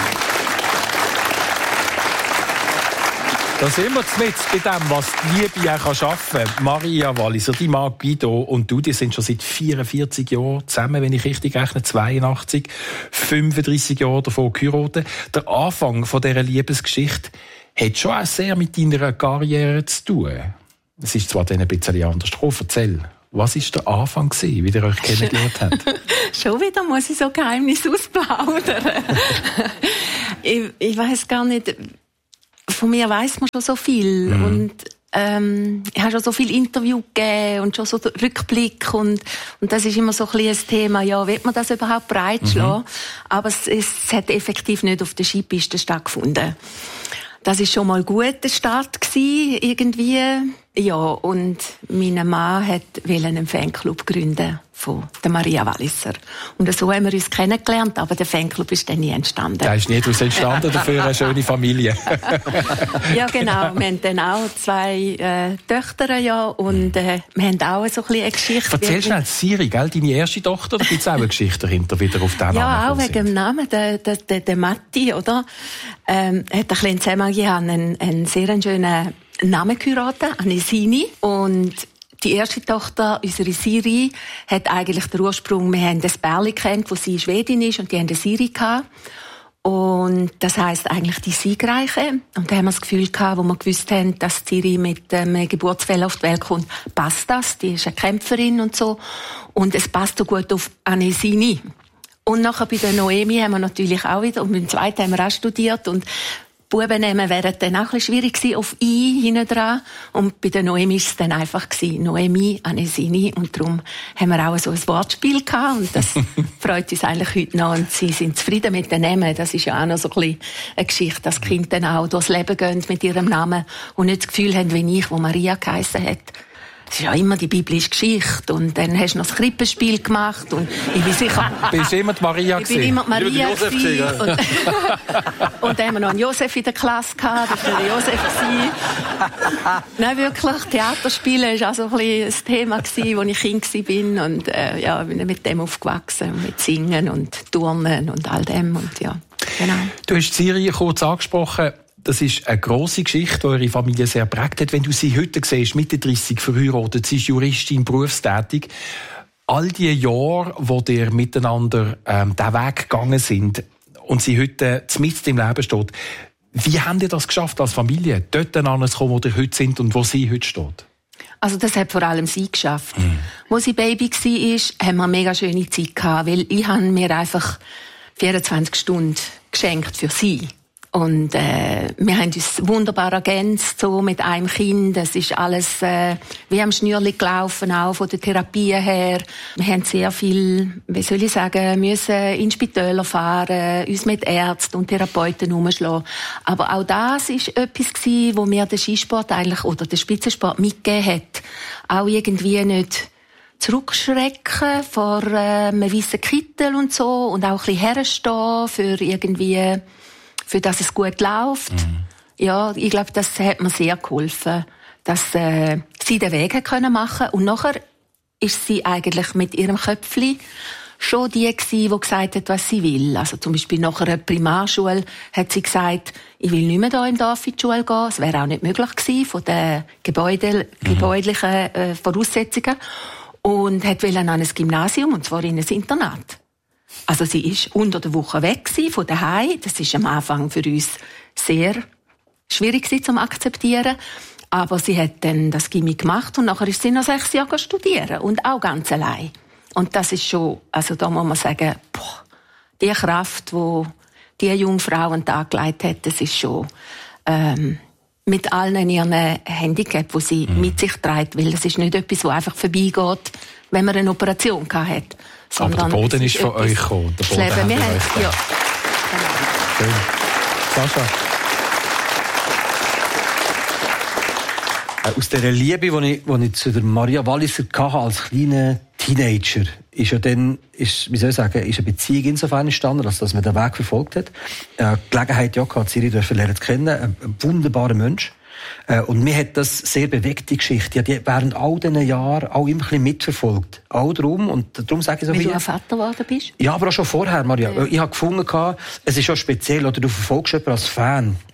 S2: Da sind wir mit bei dem, was die Liebe auch schaffen kann. Maria Walliser, die Mann Guido und du, die sind schon seit vierundvierzig Jahren zusammen, wenn ich richtig rechne, zweiundachtzig, fünfunddreissig Jahre davon geheiratet. Der Anfang von dieser Liebesgeschichte hat schon auch sehr mit deiner Karriere zu tun. Es ist zwar dann ein bisschen anders gekommen. Erzähl, was war der Anfang gewesen, wie ihr euch kennengelernt habt?
S3: Schon wieder muss ich so Geheimnisse ausplaudern. ich ich weiss gar nicht, von mir weiss man schon so viel. Mhm. Und ähm, ich habe schon so viele Interviews gegeben und schon so Rückblick. Und, und das ist immer so ein bisschen ein Thema, ja, will man das überhaupt breitschlagen? Mhm. Aber es, es hat effektiv nicht auf der Skipiste stattgefunden. Das ist schon mal gut, der Start gewesen, irgendwie. Ja, und mein Mann wollte einen Fanclub gründen von der Maria Walliser. Und so haben wir uns kennengelernt, aber der Fanclub ist dann nie entstanden.
S2: Der ist nie daraus entstanden, dafür eine schöne Familie.
S3: Ja, genau. Wir haben dann auch zwei äh, Töchter, ja, und äh, wir haben auch so ein bisschen eine Geschichte.
S2: Erzähl schnell, Siri, gell, deine erste Tochter, da gibt es auch eine Geschichte dahinter, wieder auf den Namen.
S3: Ja, auch wegen dem Namen, der, der, der, der Matti, oder? Ähm, hat ein bisschen zusammen gehabt, einen, einen sehr schönen Namen geheiratet, Anesini. Und die erste Tochter, unsere Siri, hat eigentlich den Ursprung, wir haben das Bärli kennt, wo sie Schwedin ist, und die haben eine Siri gehabt. Und das heisst eigentlich die Siegreiche. Und da haben wir das Gefühl gehabt, wo wir gewusst haben, dass Siri mit einem ähm, Geburtsfehler auf die Welt kommt, passt das. Die ist eine Kämpferin und so. Und es passt so gut auf Anesini. Und nachher bei der Noemi haben wir natürlich auch wieder, und beim zweiten haben wir auch studiert, und Buben nehmen wäre dann auch ein bisschen schwierig gewesen, auf «i» hinten dran. Und bei der Noemi war es dann einfach gewesen, Noemi, Anesini. Und darum haben wir auch so ein Wortspiel gehabt. Und das freut uns eigentlich heute noch. Und sie sind zufrieden mit den Namen. Das ist ja auch noch so ein bisschen eine Geschichte, dass die Kinder dann auch durchs Leben gehen mit ihrem Namen und nicht das Gefühl haben, wie ich, wo Maria geheissen hat. Es ist ja immer die biblische Geschichte. Und dann hast du noch das Krippenspiel gemacht. Und ich bin sicher...
S2: Bist du immer die Maria
S3: Ich bin immer die Maria
S5: Josef gewesen, ja.
S3: und, und dann haben wir noch einen Josef in der Klasse gehabt. Das war der Josef. Nein, wirklich, Theaterspielen war auch so ein bisschen ein Thema, als ich Kind war. Und äh, ja, bin mit dem aufgewachsen. Mit Singen und Turnen und all dem. Und, ja, genau.
S2: Du hast Siri kurz angesprochen. Das ist eine grosse Geschichte, die eure Familie sehr prägt hat. Wenn du sie heute siehst, Mitte dreissig verheiratet, sie ist Juristin, berufstätig. All die Jahre, wo ihr miteinander ähm, diesen Weg gegangen sind und sie heute mitten im Leben steht, wie habt ihr das geschafft als Familie, dort anzukommen, wo ihr heute sind und wo sie heute steht?
S3: Also das hat vor allem sie geschafft. Mhm. Wo sie Baby war, haben wir eine mega schöne Zeit gehabt, weil ich habe mir einfach vierundzwanzig Stunden geschenkt für sie. Und äh, wir haben uns wunderbar ergänzt, so mit einem Kind. Das ist alles äh, wie am Schnürli gelaufen, auch von der Therapie her. Wir haben sehr viel, wie soll ich sagen, müssen in Spitäler fahren, uns mit Ärzten und Therapeuten umschlagen. Aber auch das ist etwas gewesen, wo mir der Skisport eigentlich oder der Spitzensport mitgegeben hat. Auch irgendwie nicht zurückschrecken vor äh, einem weißen Kittel und so und auch ein bisschen herstehen für irgendwie für dass es gut läuft. Mhm. Ja, ich glaube, das hat mir sehr geholfen, dass äh, sie den Weg hat können machen. Und nachher ist sie eigentlich mit ihrem Köpfli schon die gewesen, die gesagt hat, was sie will. Also zum Beispiel nach einer Primarschule hat sie gesagt, ich will nicht mehr hier im Dorf in die Schule gehen. Es wäre auch nicht möglich gewesen von den Gebäude, mhm. gebäudlichen äh, Voraussetzungen. Und hat wollen an ein Gymnasium, und zwar in ein Internat. Also sie ist unter der Woche weg von daheim. Das ist am Anfang für uns sehr schwierig zu akzeptieren. Aber sie hat dann das Gymnasium gemacht und nachher ist sie noch sechs Jahre studieren und auch ganz allein. Und das ist schon, also da muss man sagen, boah, die Kraft, die diese junge Frau an den Tag gelegt hat, das ist schon ähm, mit allen ihren Handicaps, die sie mhm. mit sich trägt, weil das ist nicht etwas, das einfach vorbeigeht, wenn man eine Operation hatte.
S2: Aber der Boden ist von euch gekommen. Der Boden
S3: Leben, wir haben, ja.
S2: Schön. Sascha?
S4: Aus dieser Liebe, die ich, die ich zu der Maria Walliser hatte, als kleiner Teenager, ist ja dann, ist, wie soll ich sagen, ist eine Beziehung insofern entstanden, als dass man den Weg verfolgt hat. Äh, Gelegenheit ja gehabt, Siri dürfen lernen zu kennen. Ein, ein wunderbarer Mensch. Äh, und mir hat das sehr bewegt, die Geschichte. Ja, die während all diesen Jahren auch immer ein bisschen mitverfolgt. Auch darum, und darum sage ich so
S3: wie
S4: viel.
S3: du ein Vater geworden bist?
S4: Ja, aber auch schon vorher, Maria.
S3: Ja.
S4: Ich habe gefunden, es ist schon speziell, oder du verfolgst jemanden als Fan.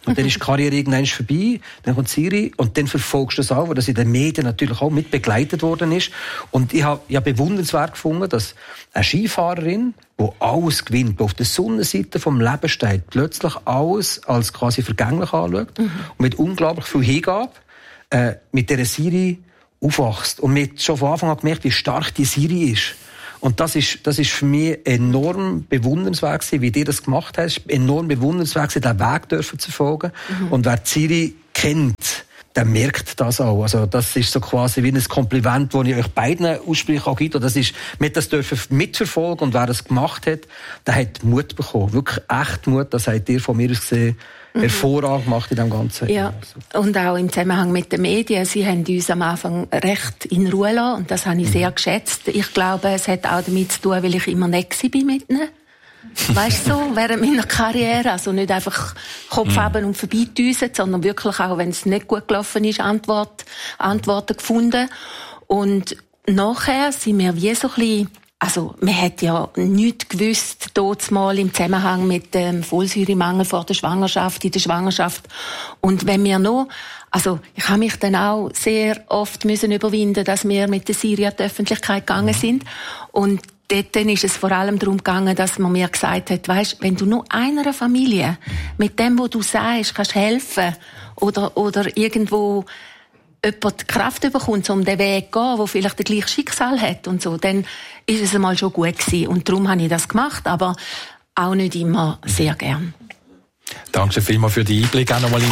S4: Und dann ist die Karriere irgendwann vorbei, dann kommt Siri und dann verfolgst du das auch, weil das in den Medien natürlich auch mit begleitet worden ist. Und ich habe ja bewundernswert gefunden, dass eine Skifahrerin, die alles gewinnt, die auf der Sonnenseite vom Leben steht, plötzlich alles als quasi vergänglich anschaut mhm. und mit unglaublich viel Hingabe äh, mit dieser Siri aufwachst. Und man hat schon von Anfang an gemerkt, wie stark die Siri ist. Und das ist, das ist für mich enorm bewundernswert gewesen, wie dir das gemacht hast. Enorm bewundernswert gewesen, diesen Weg dürfen zu verfolgen. Mhm. Und wer Siri kennt, der merkt das auch. Also, das ist so quasi wie ein Kompliment, das ich euch beiden ausspreche, auch Guido. Das ist, wir das dürfen mitverfolgen. Und wer das gemacht hat, der hat Mut bekommen. Wirklich echt Mut. Das habt ihr von mir aus gesehen hervorragend gemacht in dem Ganzen.
S3: Ja, und auch im Zusammenhang mit den Medien. Sie haben uns am Anfang recht in Ruhe gelassen und das habe ich mhm. sehr geschätzt. Ich glaube, es hat auch damit zu tun, weil ich immer nett war mit ihnen. Weißt du, so, während meiner Karriere. Also nicht einfach Kopf mhm. haben und vorbeidüsen, sondern wirklich auch, wenn es nicht gut gelaufen ist, Antwort, Antworten gefunden. Und nachher sind wir wie so ein bisschen, also, man hat ja nichts gewusst, dort mal im Zusammenhang mit dem Folsäuremangel vor der Schwangerschaft, in der Schwangerschaft. Und wenn wir noch, also, ich habe mich dann auch sehr oft müssen überwinden, dass wir mit der Siri an die Öffentlichkeit gegangen sind. Und dort ist es vor allem darum gegangen, dass man mir gesagt hat, weisst, wenn du nur einer Familie mit dem, was du sagst, kannst helfen, oder, oder irgendwo, jemand die Kraft bekommt, um den Weg zu gehen, der vielleicht das gleiche Schicksal hat und so, dann ist es einmal schon gut gewesen. Und darum habe ich das gemacht, aber auch nicht immer sehr gern.
S2: Danke vielmals für den Einblick auch nochmal in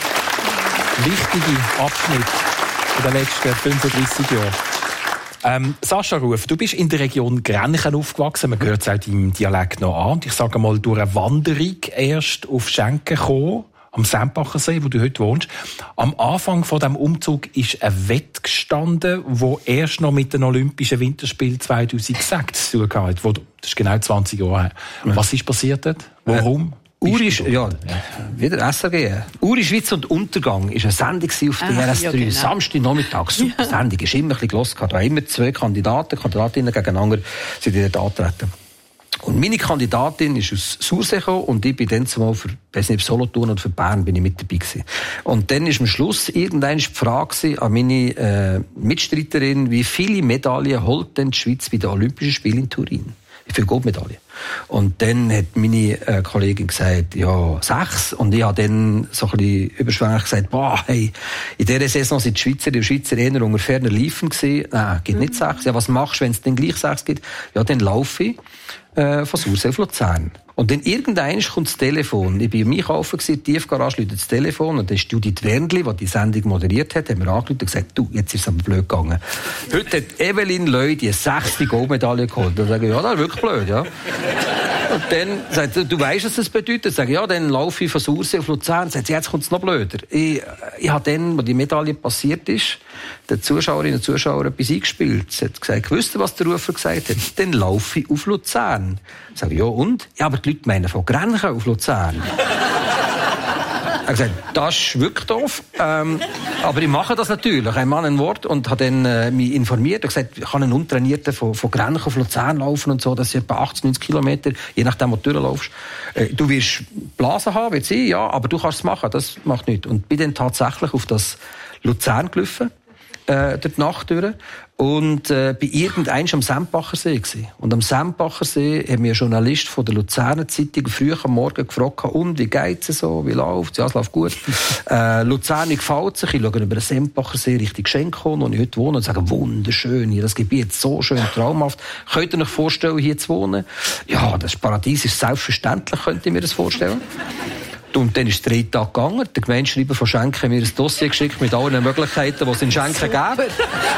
S2: diesen wichtigen Abschnitt der letzten fünfunddreissig Jahre. Ähm, Sascha Ruf, du bist in der Region Grenchen aufgewachsen, man hört es auch deinem Dialekt noch an. Und ich sage mal, durch eine Wanderung erst auf Schenken gekommen, am Sempacher See, wo du heute wohnst. Am Anfang von diesem Umzug ist ein Wett gestanden, wo erst noch mit den Olympischen Winterspielen zweitausendsechs zu tun hat. Das ist genau zwanzig Jahre her. Ja. Was ist passiert dort? Warum?
S4: Äh, Uri, ja, wieder S R G. Uri, Schweiz und Untergang war eine Sendung auf D R S drei. Ah, ja, genau. Samstagnachmittag, super Sendung. Ist immer ein bisschen gehört. Da waren immer zwei Kandidaten, Kandidatinnen gegeneinander sind dort angetreten. Und meine Kandidatin ist aus Sursee gekommen und ich bin dann zumal für, weiß nicht, für Solothurn oder für Bern bin ich mit dabei gewesen. Und dann ist am Schluss irgendwann die Frage an meine äh, Mitstreiterin, wie viele Medaillen holt denn die Schweiz bei den Olympischen Spielen in Turin? Wie viele Goldmedaillen? Und dann hat meine äh, Kollegin gesagt, ja, sechs. Und ich habe dann so ein bisschen überschwänglich gesagt, boah, hey, in dieser Saison sind die Schweizer, die Schweizer eher unter ferner Liefen gewesen. Nein, gibt nicht sechs. Ja, was machst du, wenn es dann gleich sechs gibt? Ja, dann laufe ich äh, von Sursee auf Luzern. Und dann irgendwann kommt das Telefon. Ich war im Einkaufen, die Tiefgarage läutet das Telefon. Und dann ist Judith Wernli, die die Sendung moderiert hat, haben wir angerufen und gesagt, du, jetzt ist es aber blöd gegangen. Heute hat Evelyn Löy die sechste Goldmedaille geholt. Dann sage ich, ja, das ist wirklich blöd, ja. Und dann sagt sie, du weißt, was das bedeutet? Ich sage, ja, dann laufe ich von Sursee auf Luzern. Sagt sie, jetzt kommt es noch blöder. Ich, ich habe dann, wo die Medaille passiert ist, den Zuschauerinnen und Zuschauern etwas eingespielt. Sie hat gesagt, wisst ihr, was der Rufer gesagt hat? Dann laufe ich auf Luzern. Ich sage, ja, und? Ja, aber die Leute meinen von Grenchen auf Luzern. Er hat gesagt, das ist wirklich doof. Ähm, aber ich mache das natürlich. Ich habe ein Wort und habe dann äh, mich informiert. Er hat gesagt, ich kann einen Untrainierten von, von Grenchen auf Luzern laufen und so. Das sind etwa achtzig, neunzig Kilometer, je nachdem, wo du durchlaufst. Äh, du wirst Blasen haben, wird sie, ja, aber du kannst es machen. Das macht nichts. Und bin dann tatsächlich auf das Luzern gelaufen, äh, durch die Nacht durch. Und äh, bei irgendeinem am Sempacher See gewesen. Und am Sempacher See hat mir ein Journalist von der Luzerner Zeitung früh am Morgen gefragt, und wie geht's so, wie läuft's? Ja, es läuft gut. äh, Luzern gefällt sich. Ich schaue über den Sempacher See Richtung Schenkon, wo ich heute wohne, und sage, wunderschön hier, das Gebiet so schön, traumhaft. Könnt ihr euch vorstellen, hier zu wohnen? Ja, das Paradies ist selbstverständlich, könnt ihr mir das vorstellen? Und dann ist es drei Tage gegangen. Der Gemeindeschreiber von Schenken hat mir ein Dossier geschickt mit allen Möglichkeiten, die es in Schenken gäbe.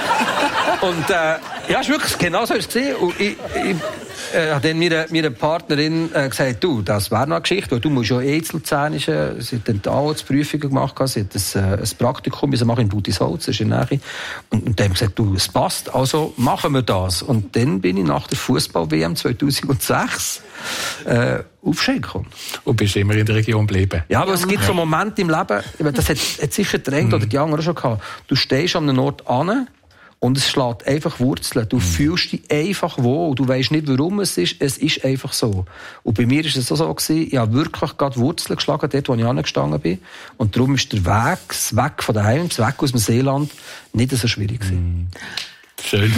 S4: Und äh, ja, ist wirklich genau so ist es gesehen. Und ich, ich äh, habe dann meiner, meiner Partnerin äh, gesagt, du, das wäre noch eine Geschichte, weil du musst ja eh zu Luzernischen. Sie hat dann die Arztprüfungen gemacht, sie hat ein, äh, ein Praktikum müssen machen in Budisholz, das ist in der Nähe. Und, und dann haben wir gesagt, du, es passt, also machen wir das. Und dann bin ich nach der Fußball-W M zweitausendsechs äh, auf Schenken.
S2: Und bist immer in der Region geblieben?
S4: Ja, aber es gibt so Momente im Leben, das hat, hat sicher der Engel oder die anderen schon gehabt. Du stehst an einem Ort an und es schlägt einfach Wurzeln. Du mhm. fühlst dich einfach wohl. Du weisst nicht, warum es ist. Es ist einfach so. Und bei mir war es so, so gewesen, ich habe wirklich gerade Wurzeln geschlagen, dort, wo ich angestanden bin. Und darum ist der Weg, das Weg von daheim, das Weg aus dem Seeland, nicht so schwierig gewesen.
S2: Mhm. Schön.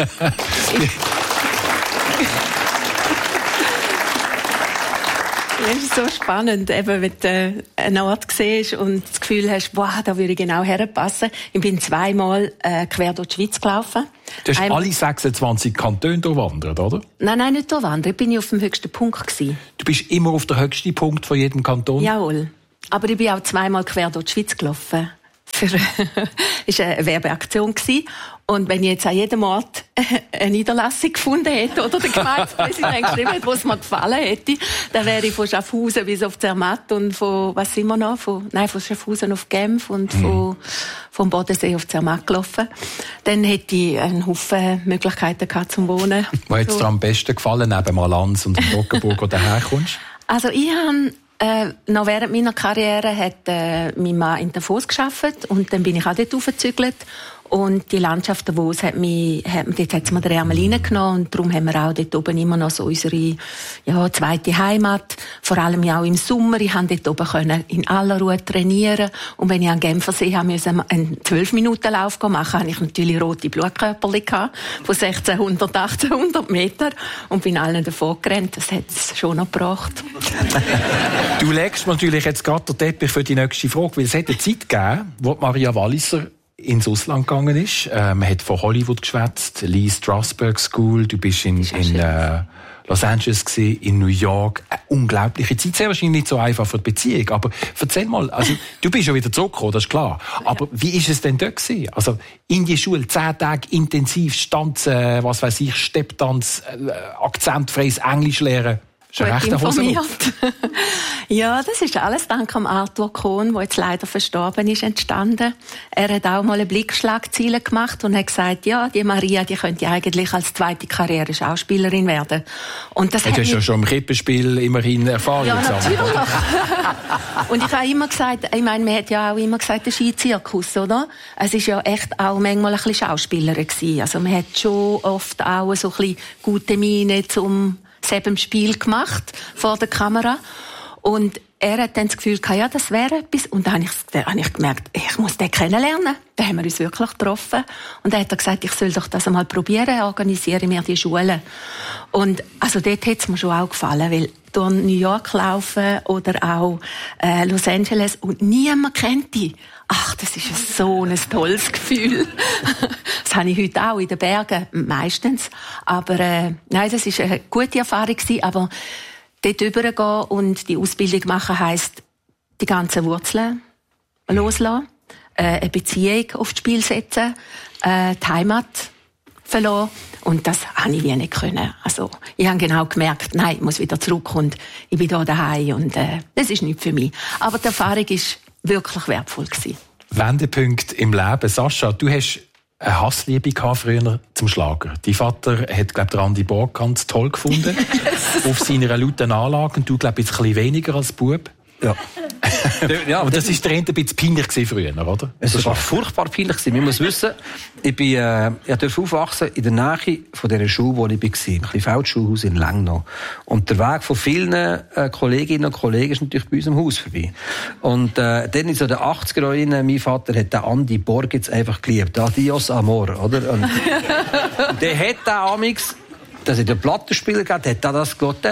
S3: Das ist so spannend, eben, wenn du einen Ort siehst und das Gefühl hast, wow, da würde ich genau herpassen. Ich bin zweimal äh, quer durch die Schweiz gelaufen.
S2: Du hast
S3: Einmal...
S2: alle sechsundzwanzig Kantone durchwandert, oder?
S3: Nein, nein, nicht durchwandert. Ich bin auf dem höchsten Punkt gewesen.
S2: Du bist immer auf dem höchsten Punkt von jedem Kanton?
S3: Jawohl. Aber ich bin auch zweimal quer durch die Schweiz gelaufen. Für es war eine Werbeaktion. Und wenn ich jetzt an jedem Ort eine Niederlassung gefunden hätte oder der Gemeindepräsident geschrieben hätte, wo es mir gefallen hätte, dann wäre ich von Schaffhausen bis auf Zermatt und von, was sind wir noch? Von, nein, von Schaffhausen auf Genf und mhm. von, vom Bodensee auf Zermatt gelaufen. Dann hätte ich einen Haufen Möglichkeiten gehabt zum Wohnen.
S2: Was hat es dir am besten gefallen, neben Malanz und Toggenburg, wo du herkommst?
S3: Also ich habe Äh, noch während meiner Karriere hat äh, mein Mann in Davos gearbeitet und dann bin ich auch dort aufgezügelt. Und die Landschaft Davos hat mich, hat, dort hat es mir den Ärmel reingenommen und darum haben wir auch dort oben immer noch so unsere ja, zweite Heimat. Vor allem auch im Sommer. Ich konnte dort oben können in aller Ruhe trainieren. Und wenn ich an Genfersee haben musste, einen zwölf Minuten Lauf machen, hatte ich natürlich rote Blutkörperchen gehabt, von sechzehnhundert, achtzehnhundert Meter und bin allen davon gerannt. Das hat es schon noch gebracht.
S2: Du legst mir natürlich jetzt gerade den Teppich für die nächste Frage, weil es hat eine Zeit gegeben, wo Maria Walliser ins Ausland gegangen ist. Äh, man hat von Hollywood geschwätzt, Lee Strasberg School, du bist in, in äh, Los Angeles gewesen, in New York. Eine unglaubliche Zeit. Sehr wahrscheinlich nicht so einfach für die Beziehung, aber erzähl mal, also, du bist ja wieder zurückgekommen, das ist klar. Aber wie ist es denn dort gewesen? Also, in die Schule, zehn Tage intensiv Stanzen, äh, was weiß ich, Stepptanz, äh, akzentfreies Englisch lernen.
S3: Gut informiert. Ja, das ist alles dank am Arthur Kohn, der jetzt leider verstorben ist, entstanden. Er hat auch mal eine Blickschlagzeile gemacht und hat gesagt, ja, die Maria, die könnte eigentlich als zweite Karriere Schauspielerin werden. Und das
S2: hat du hast ja schon im Krippenspiel immerhin Erfahrung
S3: ja,
S2: gesammelt.
S3: Ja, natürlich. Und ich habe immer gesagt, ich meine, man hat ja auch immer gesagt, der Skizirkus, oder? Es ist ja echt auch manchmal ein bisschen Schauspielerin gewesen. Also man hat schon oft auch so ein bisschen gute Miene zum selben Spiel gemacht vor der Kamera. Und er hat dann das Gefühl gehabt, ja, das wäre etwas. Und dann habe ich, dann habe ich gemerkt, ich muss den kennenlernen. Dann haben wir uns wirklich getroffen. Und dann hat er gesagt, ich soll doch das einmal probieren, organisiere mir die Schule. Und also dort hat es mir schon auch gefallen, weil durch New York laufen oder auch äh, Los Angeles und niemand kennt die. Ach, das ist so ein tolles Gefühl. Das habe ich heute auch in den Bergen, meistens. Aber äh, nein, das war eine gute Erfahrung gewesen, aber dort rübergehen und die Ausbildung machen heisst, die ganzen Wurzeln loslassen, äh, eine Beziehung aufs Spiel setzen, äh, die Heimat verlassen. Und das habe ich wie nicht können. Also, ich habe genau gemerkt, nein, ich muss wieder zurück und ich bin hier daheim und äh, das ist nicht für mich. Aber die Erfahrung war wirklich wertvoll gewesen.
S2: Wendepunkt im Leben. Sascha, du hast eine Hassliebe gehabt früher zum Schlager. Dein Vater hat, glaube ich, Andi Borg ganz toll gefunden. Auf seiner lauten Anlage. Und du, glaube ich, ein bisschen weniger als Bub.
S4: Ja.
S2: Ja, aber das war ein bisschen peinlich früher, oder?
S4: Es war furchtbar peinlich. Man muss wissen, ich, bin, äh, ich durfte aufwachsen in der Nähe von dieser Schule, wo ich war. Ein bisschen Feldschulhaus in Lengnau. Und der Weg von vielen äh, Kolleginnen und Kollegen ist natürlich bei uns im Haus vorbei. Und äh, dann in so den achtziger Jahren, mein Vater hat den Andi Borg jetzt einfach geliebt. Adios Amor, oder? Und der hat den amix dass er den Plattenspieler gehabt hat, hat das gehört.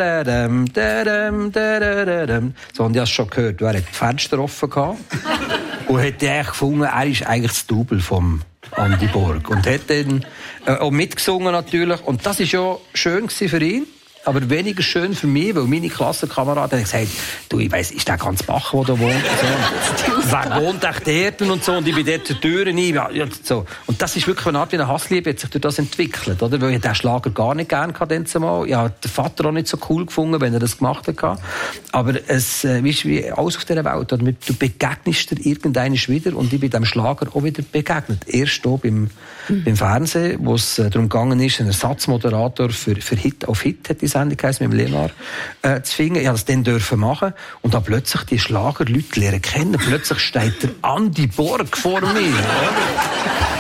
S4: So, und ich habe es schon gehört. Er hat die Fenster offen gehabt und hat eigentlich gefunden, er ist eigentlich das Double vom Andi Borg. Und hat dann äh, auch mitgesungen natürlich. Und das war ja schön für ihn. Aber weniger schön für mich, weil meine Klassenkameraden haben gesagt, du, ich weiss, ist der ganz Bach, der da wohnt? So. Wer wohnt echt dort und so? Und ich bin dort zur Tür rein. Ja, so. Und das ist wirklich eine Art wie eine Hassliebe, hat sich durch das entwickelt, oder? Weil ich den Schlager gar nicht gerne hatte, mal. Ich habe den Vater auch nicht so cool gefunden, wenn er das gemacht hat. Aber es äh, ist wie alles auf dieser Welt. Oder? Du begegnest dir irgendeinen wieder und ich bin dem Schlager auch wieder begegnet. Erst hier beim, mhm. beim Fernsehen, wo es äh, darum gegangen ist, einen Ersatzmoderator für, für Hit auf Hit, hat die Sendung geheißen, mit dem Leonard äh, zu finden. Ich durfte das dann dürfen machen. Und dann plötzlich die Schlagerleute lernen kennen. Plötzlich steht der Andi Borg vor mir.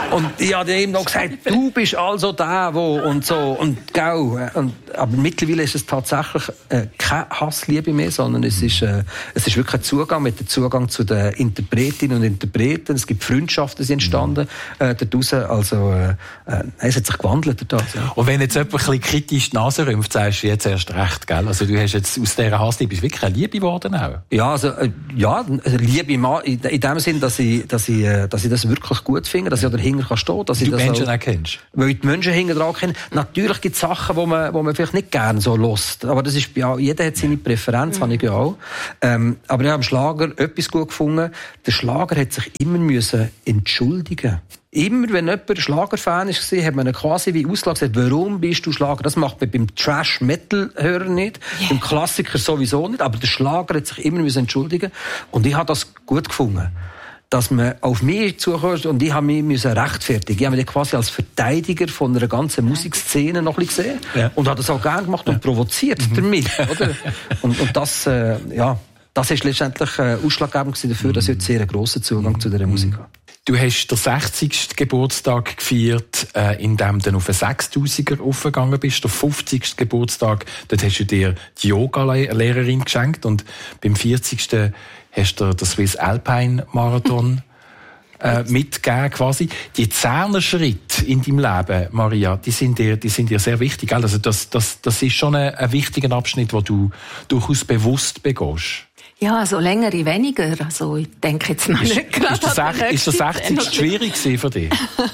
S4: Und ich habe ihm noch gesagt, du bist also der, wo und so und gau. Und, aber mittlerweile ist es tatsächlich äh, keine Hassliebe mehr, sondern es ist, äh, es ist wirklich ein Zugang mit dem Zugang zu den Interpretinnen und Interpreten. Es gibt Freundschaften, die entstanden äh, daraus. Also äh, äh, es hat sich gewandelt dadurch. Ja.
S2: Und wenn jetzt jemand ein bisschen kritisch die Nase rümpft, sagst du jetzt erst recht, gell? Also du hast jetzt aus dieser Hassliebe bist wirklich eine Liebe geworden auch.
S4: Ja, also äh, ja, Liebe in, in dem Sinn, dass ich, dass ich, äh, dass ich das wirklich gut finde, dass ich dahinter kann stehen, dass
S2: du
S4: ich das
S2: Menschen
S4: auch,
S2: auch kennst.
S4: Weil ich die Menschen hinter dran kenne. Natürlich gibt es Sachen, wo man, wo man vielleicht nicht gerne so lässt. Aber das ist, ja, jeder hat seine Präferenz, mhm. habe ich ja auch. Ähm, aber ich habe im Schlager etwas gut gefunden. Der Schlager hat sich immer müssen entschuldigen. Immer, wenn jemand ein Schlagerfan war, hat man ihn quasi wie ausgelassen gesagt, warum bist du Schlager? Das macht man beim Trash-Metal-Hörer nicht, yeah. beim Klassiker sowieso nicht, aber der Schlager hat sich immer müssen entschuldigen. Und ich habe das gut gefunden. Dass man auf mich zukommt und ich habe mich müssen rechtfertigen. Ich habe mich quasi als Verteidiger von einer ganzen Musikszene noch ein bisschen gesehen ja. und habe das auch gerne gemacht und ja. provoziert mhm. damit, oder? Und, und das, äh, ja, das ist letztendlich äh, ausschlaggebend dafür, dass ich jetzt sehr einen grossen Zugang mhm. zu dieser Musik habe.
S2: Du hast den sechzigsten Geburtstag gefeiert, äh, indem du auf einen sechstausender aufgegangen bist. Der fünfzigsten Geburtstag, dort hast du dir die Yoga-Lehrerin geschenkt und beim vierzigsten hast du den Swiss Alpine Marathon äh, mitgegeben quasi. Die Zehner-Schritte in deinem Leben, Maria, die sind dir, die sind dir sehr wichtig. Gell? Also das, das, das ist schon ein, ein wichtiger Abschnitt, den du durchaus bewusst begehst.
S3: Ja, also längere weniger. Also ich denke jetzt noch
S2: ist,
S3: nicht gerade.
S2: Ist der, ist der sechzigste schwierig für dich?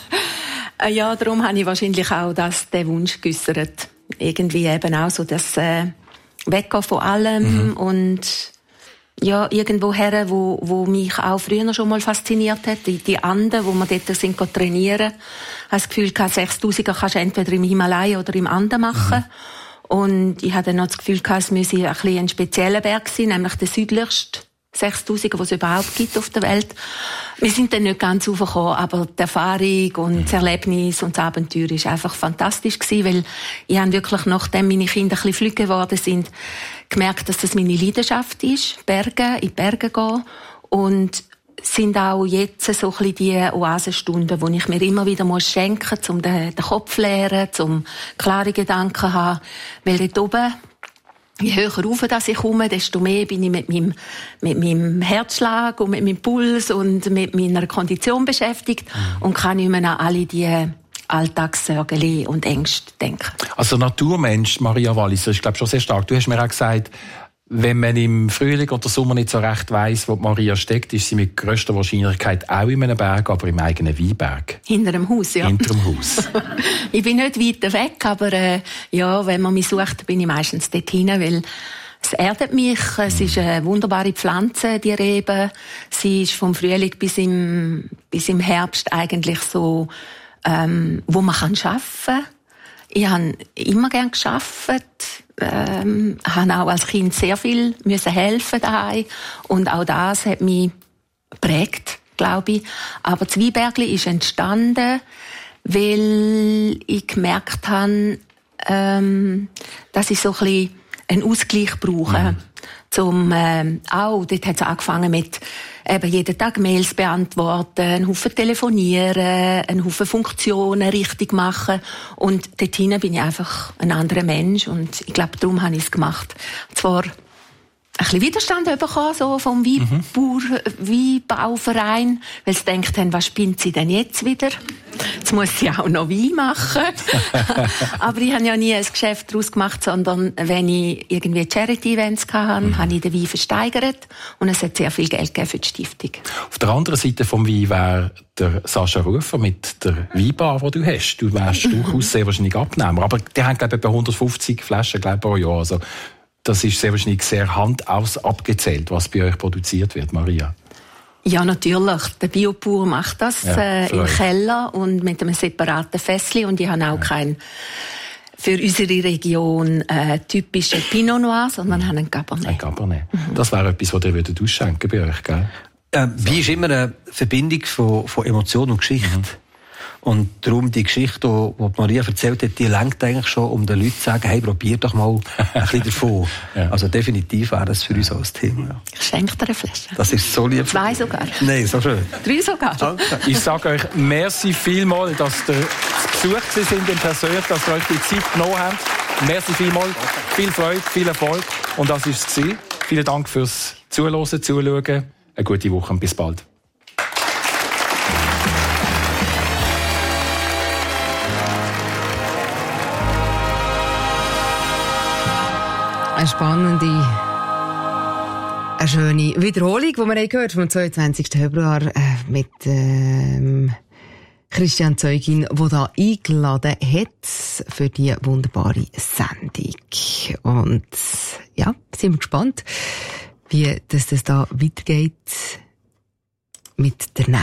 S3: Ja, darum habe ich wahrscheinlich auch das, den Wunsch geäussert. Irgendwie eben auch so das äh, Weggehen von allem mhm. und ja, irgendwo her, wo, wo mich auch früher schon mal fasziniert hat. Die, die Anden, wo wir dort sind, trainieren. Ich habe das Gefühl, sechstausender kannst du entweder im Himalaya oder im Anden machen. Mhm. Und ich hatte dann noch das Gefühl, es müsse ein, bisschen ein spezieller Berg sein, nämlich der südlichste sechstausender, den es überhaupt gibt auf der Welt. Wir sind dann nicht ganz raufgekommen, aber die Erfahrung und das Erlebnis und das Abenteuer war einfach fantastisch gewesen, weil ich habe wirklich, nachdem meine Kinder ein bisschen flügge geworden sind, gemerkt, dass das meine Leidenschaft ist, Berge, in die Berge gehen. Und sind auch jetzt so ein bisschen die Oasenstunden, wo ich mir immer wieder muss schenken muss, um den, den Kopf zu leeren, um klare Gedanken zu haben. Weil dort oben, je höher rauf dass ich komme, desto mehr bin ich mit meinem, mit meinem Herzschlag und mit meinem Puls und mit meiner Kondition beschäftigt mhm. und kann nicht mehr an alle die Alltagssorgen und Ängste denken.
S2: Also Naturmensch, Maria Walliser, ist glaube schon sehr stark. Du hast mir auch gesagt, wenn man im Frühling oder Sommer nicht so recht weiss, wo Maria steckt, ist sie mit grösster Wahrscheinlichkeit auch in einem Berg, aber im eigenen Weinberg.
S3: Hinter dem Haus, ja.
S2: Hinter dem Haus.
S3: Ich bin nicht weit weg, aber äh, ja, wenn man mich sucht, bin ich meistens dort hin, weil es erdet mich. Es ist eine wunderbare Pflanze, die Rebe. Sie ist vom Frühling bis im, bis im Herbst eigentlich so, ähm, wo man kann arbeiten kann. Ich habe immer gern gearbeitet, ähm, habe auch als Kind sehr viel müssen helfen daheim und auch das hat mich geprägt, glaube ich. Aber das Weinbergli ist entstanden, weil ich gemerkt habe, ähm, dass ich so ein bisschen einen Ausgleich brauche. Mhm. Zum, ähm, auch, dort hat es angefangen mit eben jeden Tag Mails beantworten, einen Haufen telefonieren, einen Haufen Funktionen richtig machen. Und dort hinein bin ich einfach ein anderer Mensch. Und ich glaube, darum habe ich es gemacht. Zwar ein bisschen Widerstand bekommen, so vom Weinbauer, mhm. Weinbauverein, weil sie gedacht haben, was spinnt sie denn jetzt wieder? Jetzt muss sie auch noch Wein machen. Aber ich habe ja nie ein Geschäft daraus gemacht, sondern wenn ich irgendwie Charity-Events hatte, mhm. habe ich den Wein versteigert und es hat sehr viel Geld gegeben für die Stiftung.
S2: Auf der anderen Seite vom Wein wäre der Sascha Rufer mit der Weinbar, die du hast. Du wärst durchaus sehr wahrscheinlich Abnehmer. Aber die haben, glaube ich, etwa hundertfünfzig Flaschen, glaube ich, pro Jahr. Also, das ist sehr wahrscheinlich sehr handaus abgezählt, was bei euch produziert wird, Maria.
S3: Ja, natürlich. Der Biopur macht das ja, äh, im Keller und mit einem separaten Fässli. Und ich habe auch ja. keinen für unsere Region äh, typischen Pinot Noir, sondern mhm. haben einen Cabernet.
S2: Ein Cabernet. Mhm. Das wäre etwas, was ihr würdet ausschenken bei euch, gell?
S4: Äh, Wein ist immer eine Verbindung von, von Emotion und Geschichte. Mhm. Und darum die Geschichte, die Maria erzählt hat, die lenkt eigentlich schon, um den Leuten zu sagen, hey, probier doch mal ein bisschen davon. Ja. Also definitiv wäre das für uns auch ein Thema. Ja.
S3: Ich schenke dir eine Flasche.
S4: Das ist so lieb.
S3: Zwei sogar.
S4: Nein, so schön.
S3: Drei sogar.
S4: Danke.
S2: Ich sage euch merci vielmals, dass ihr zu Besuch sind in Persönlich, dass ihr euch die Zeit genommen habt. Merci vielmals. Viel Freude, viel Erfolg. Und das war es. Vielen Dank fürs Zuhören, Zuschauen. Eine gute Woche und bis bald.
S5: Eine spannende, eine schöne Wiederholung, die wir gehört vom zweiundzwanzigsten Februar äh, mit ähm, Christian Zeugin, der da eingeladen hat für die wunderbare Sendung. Und ja, sind wir gespannt, wie das, das da weitergeht mit der nächsten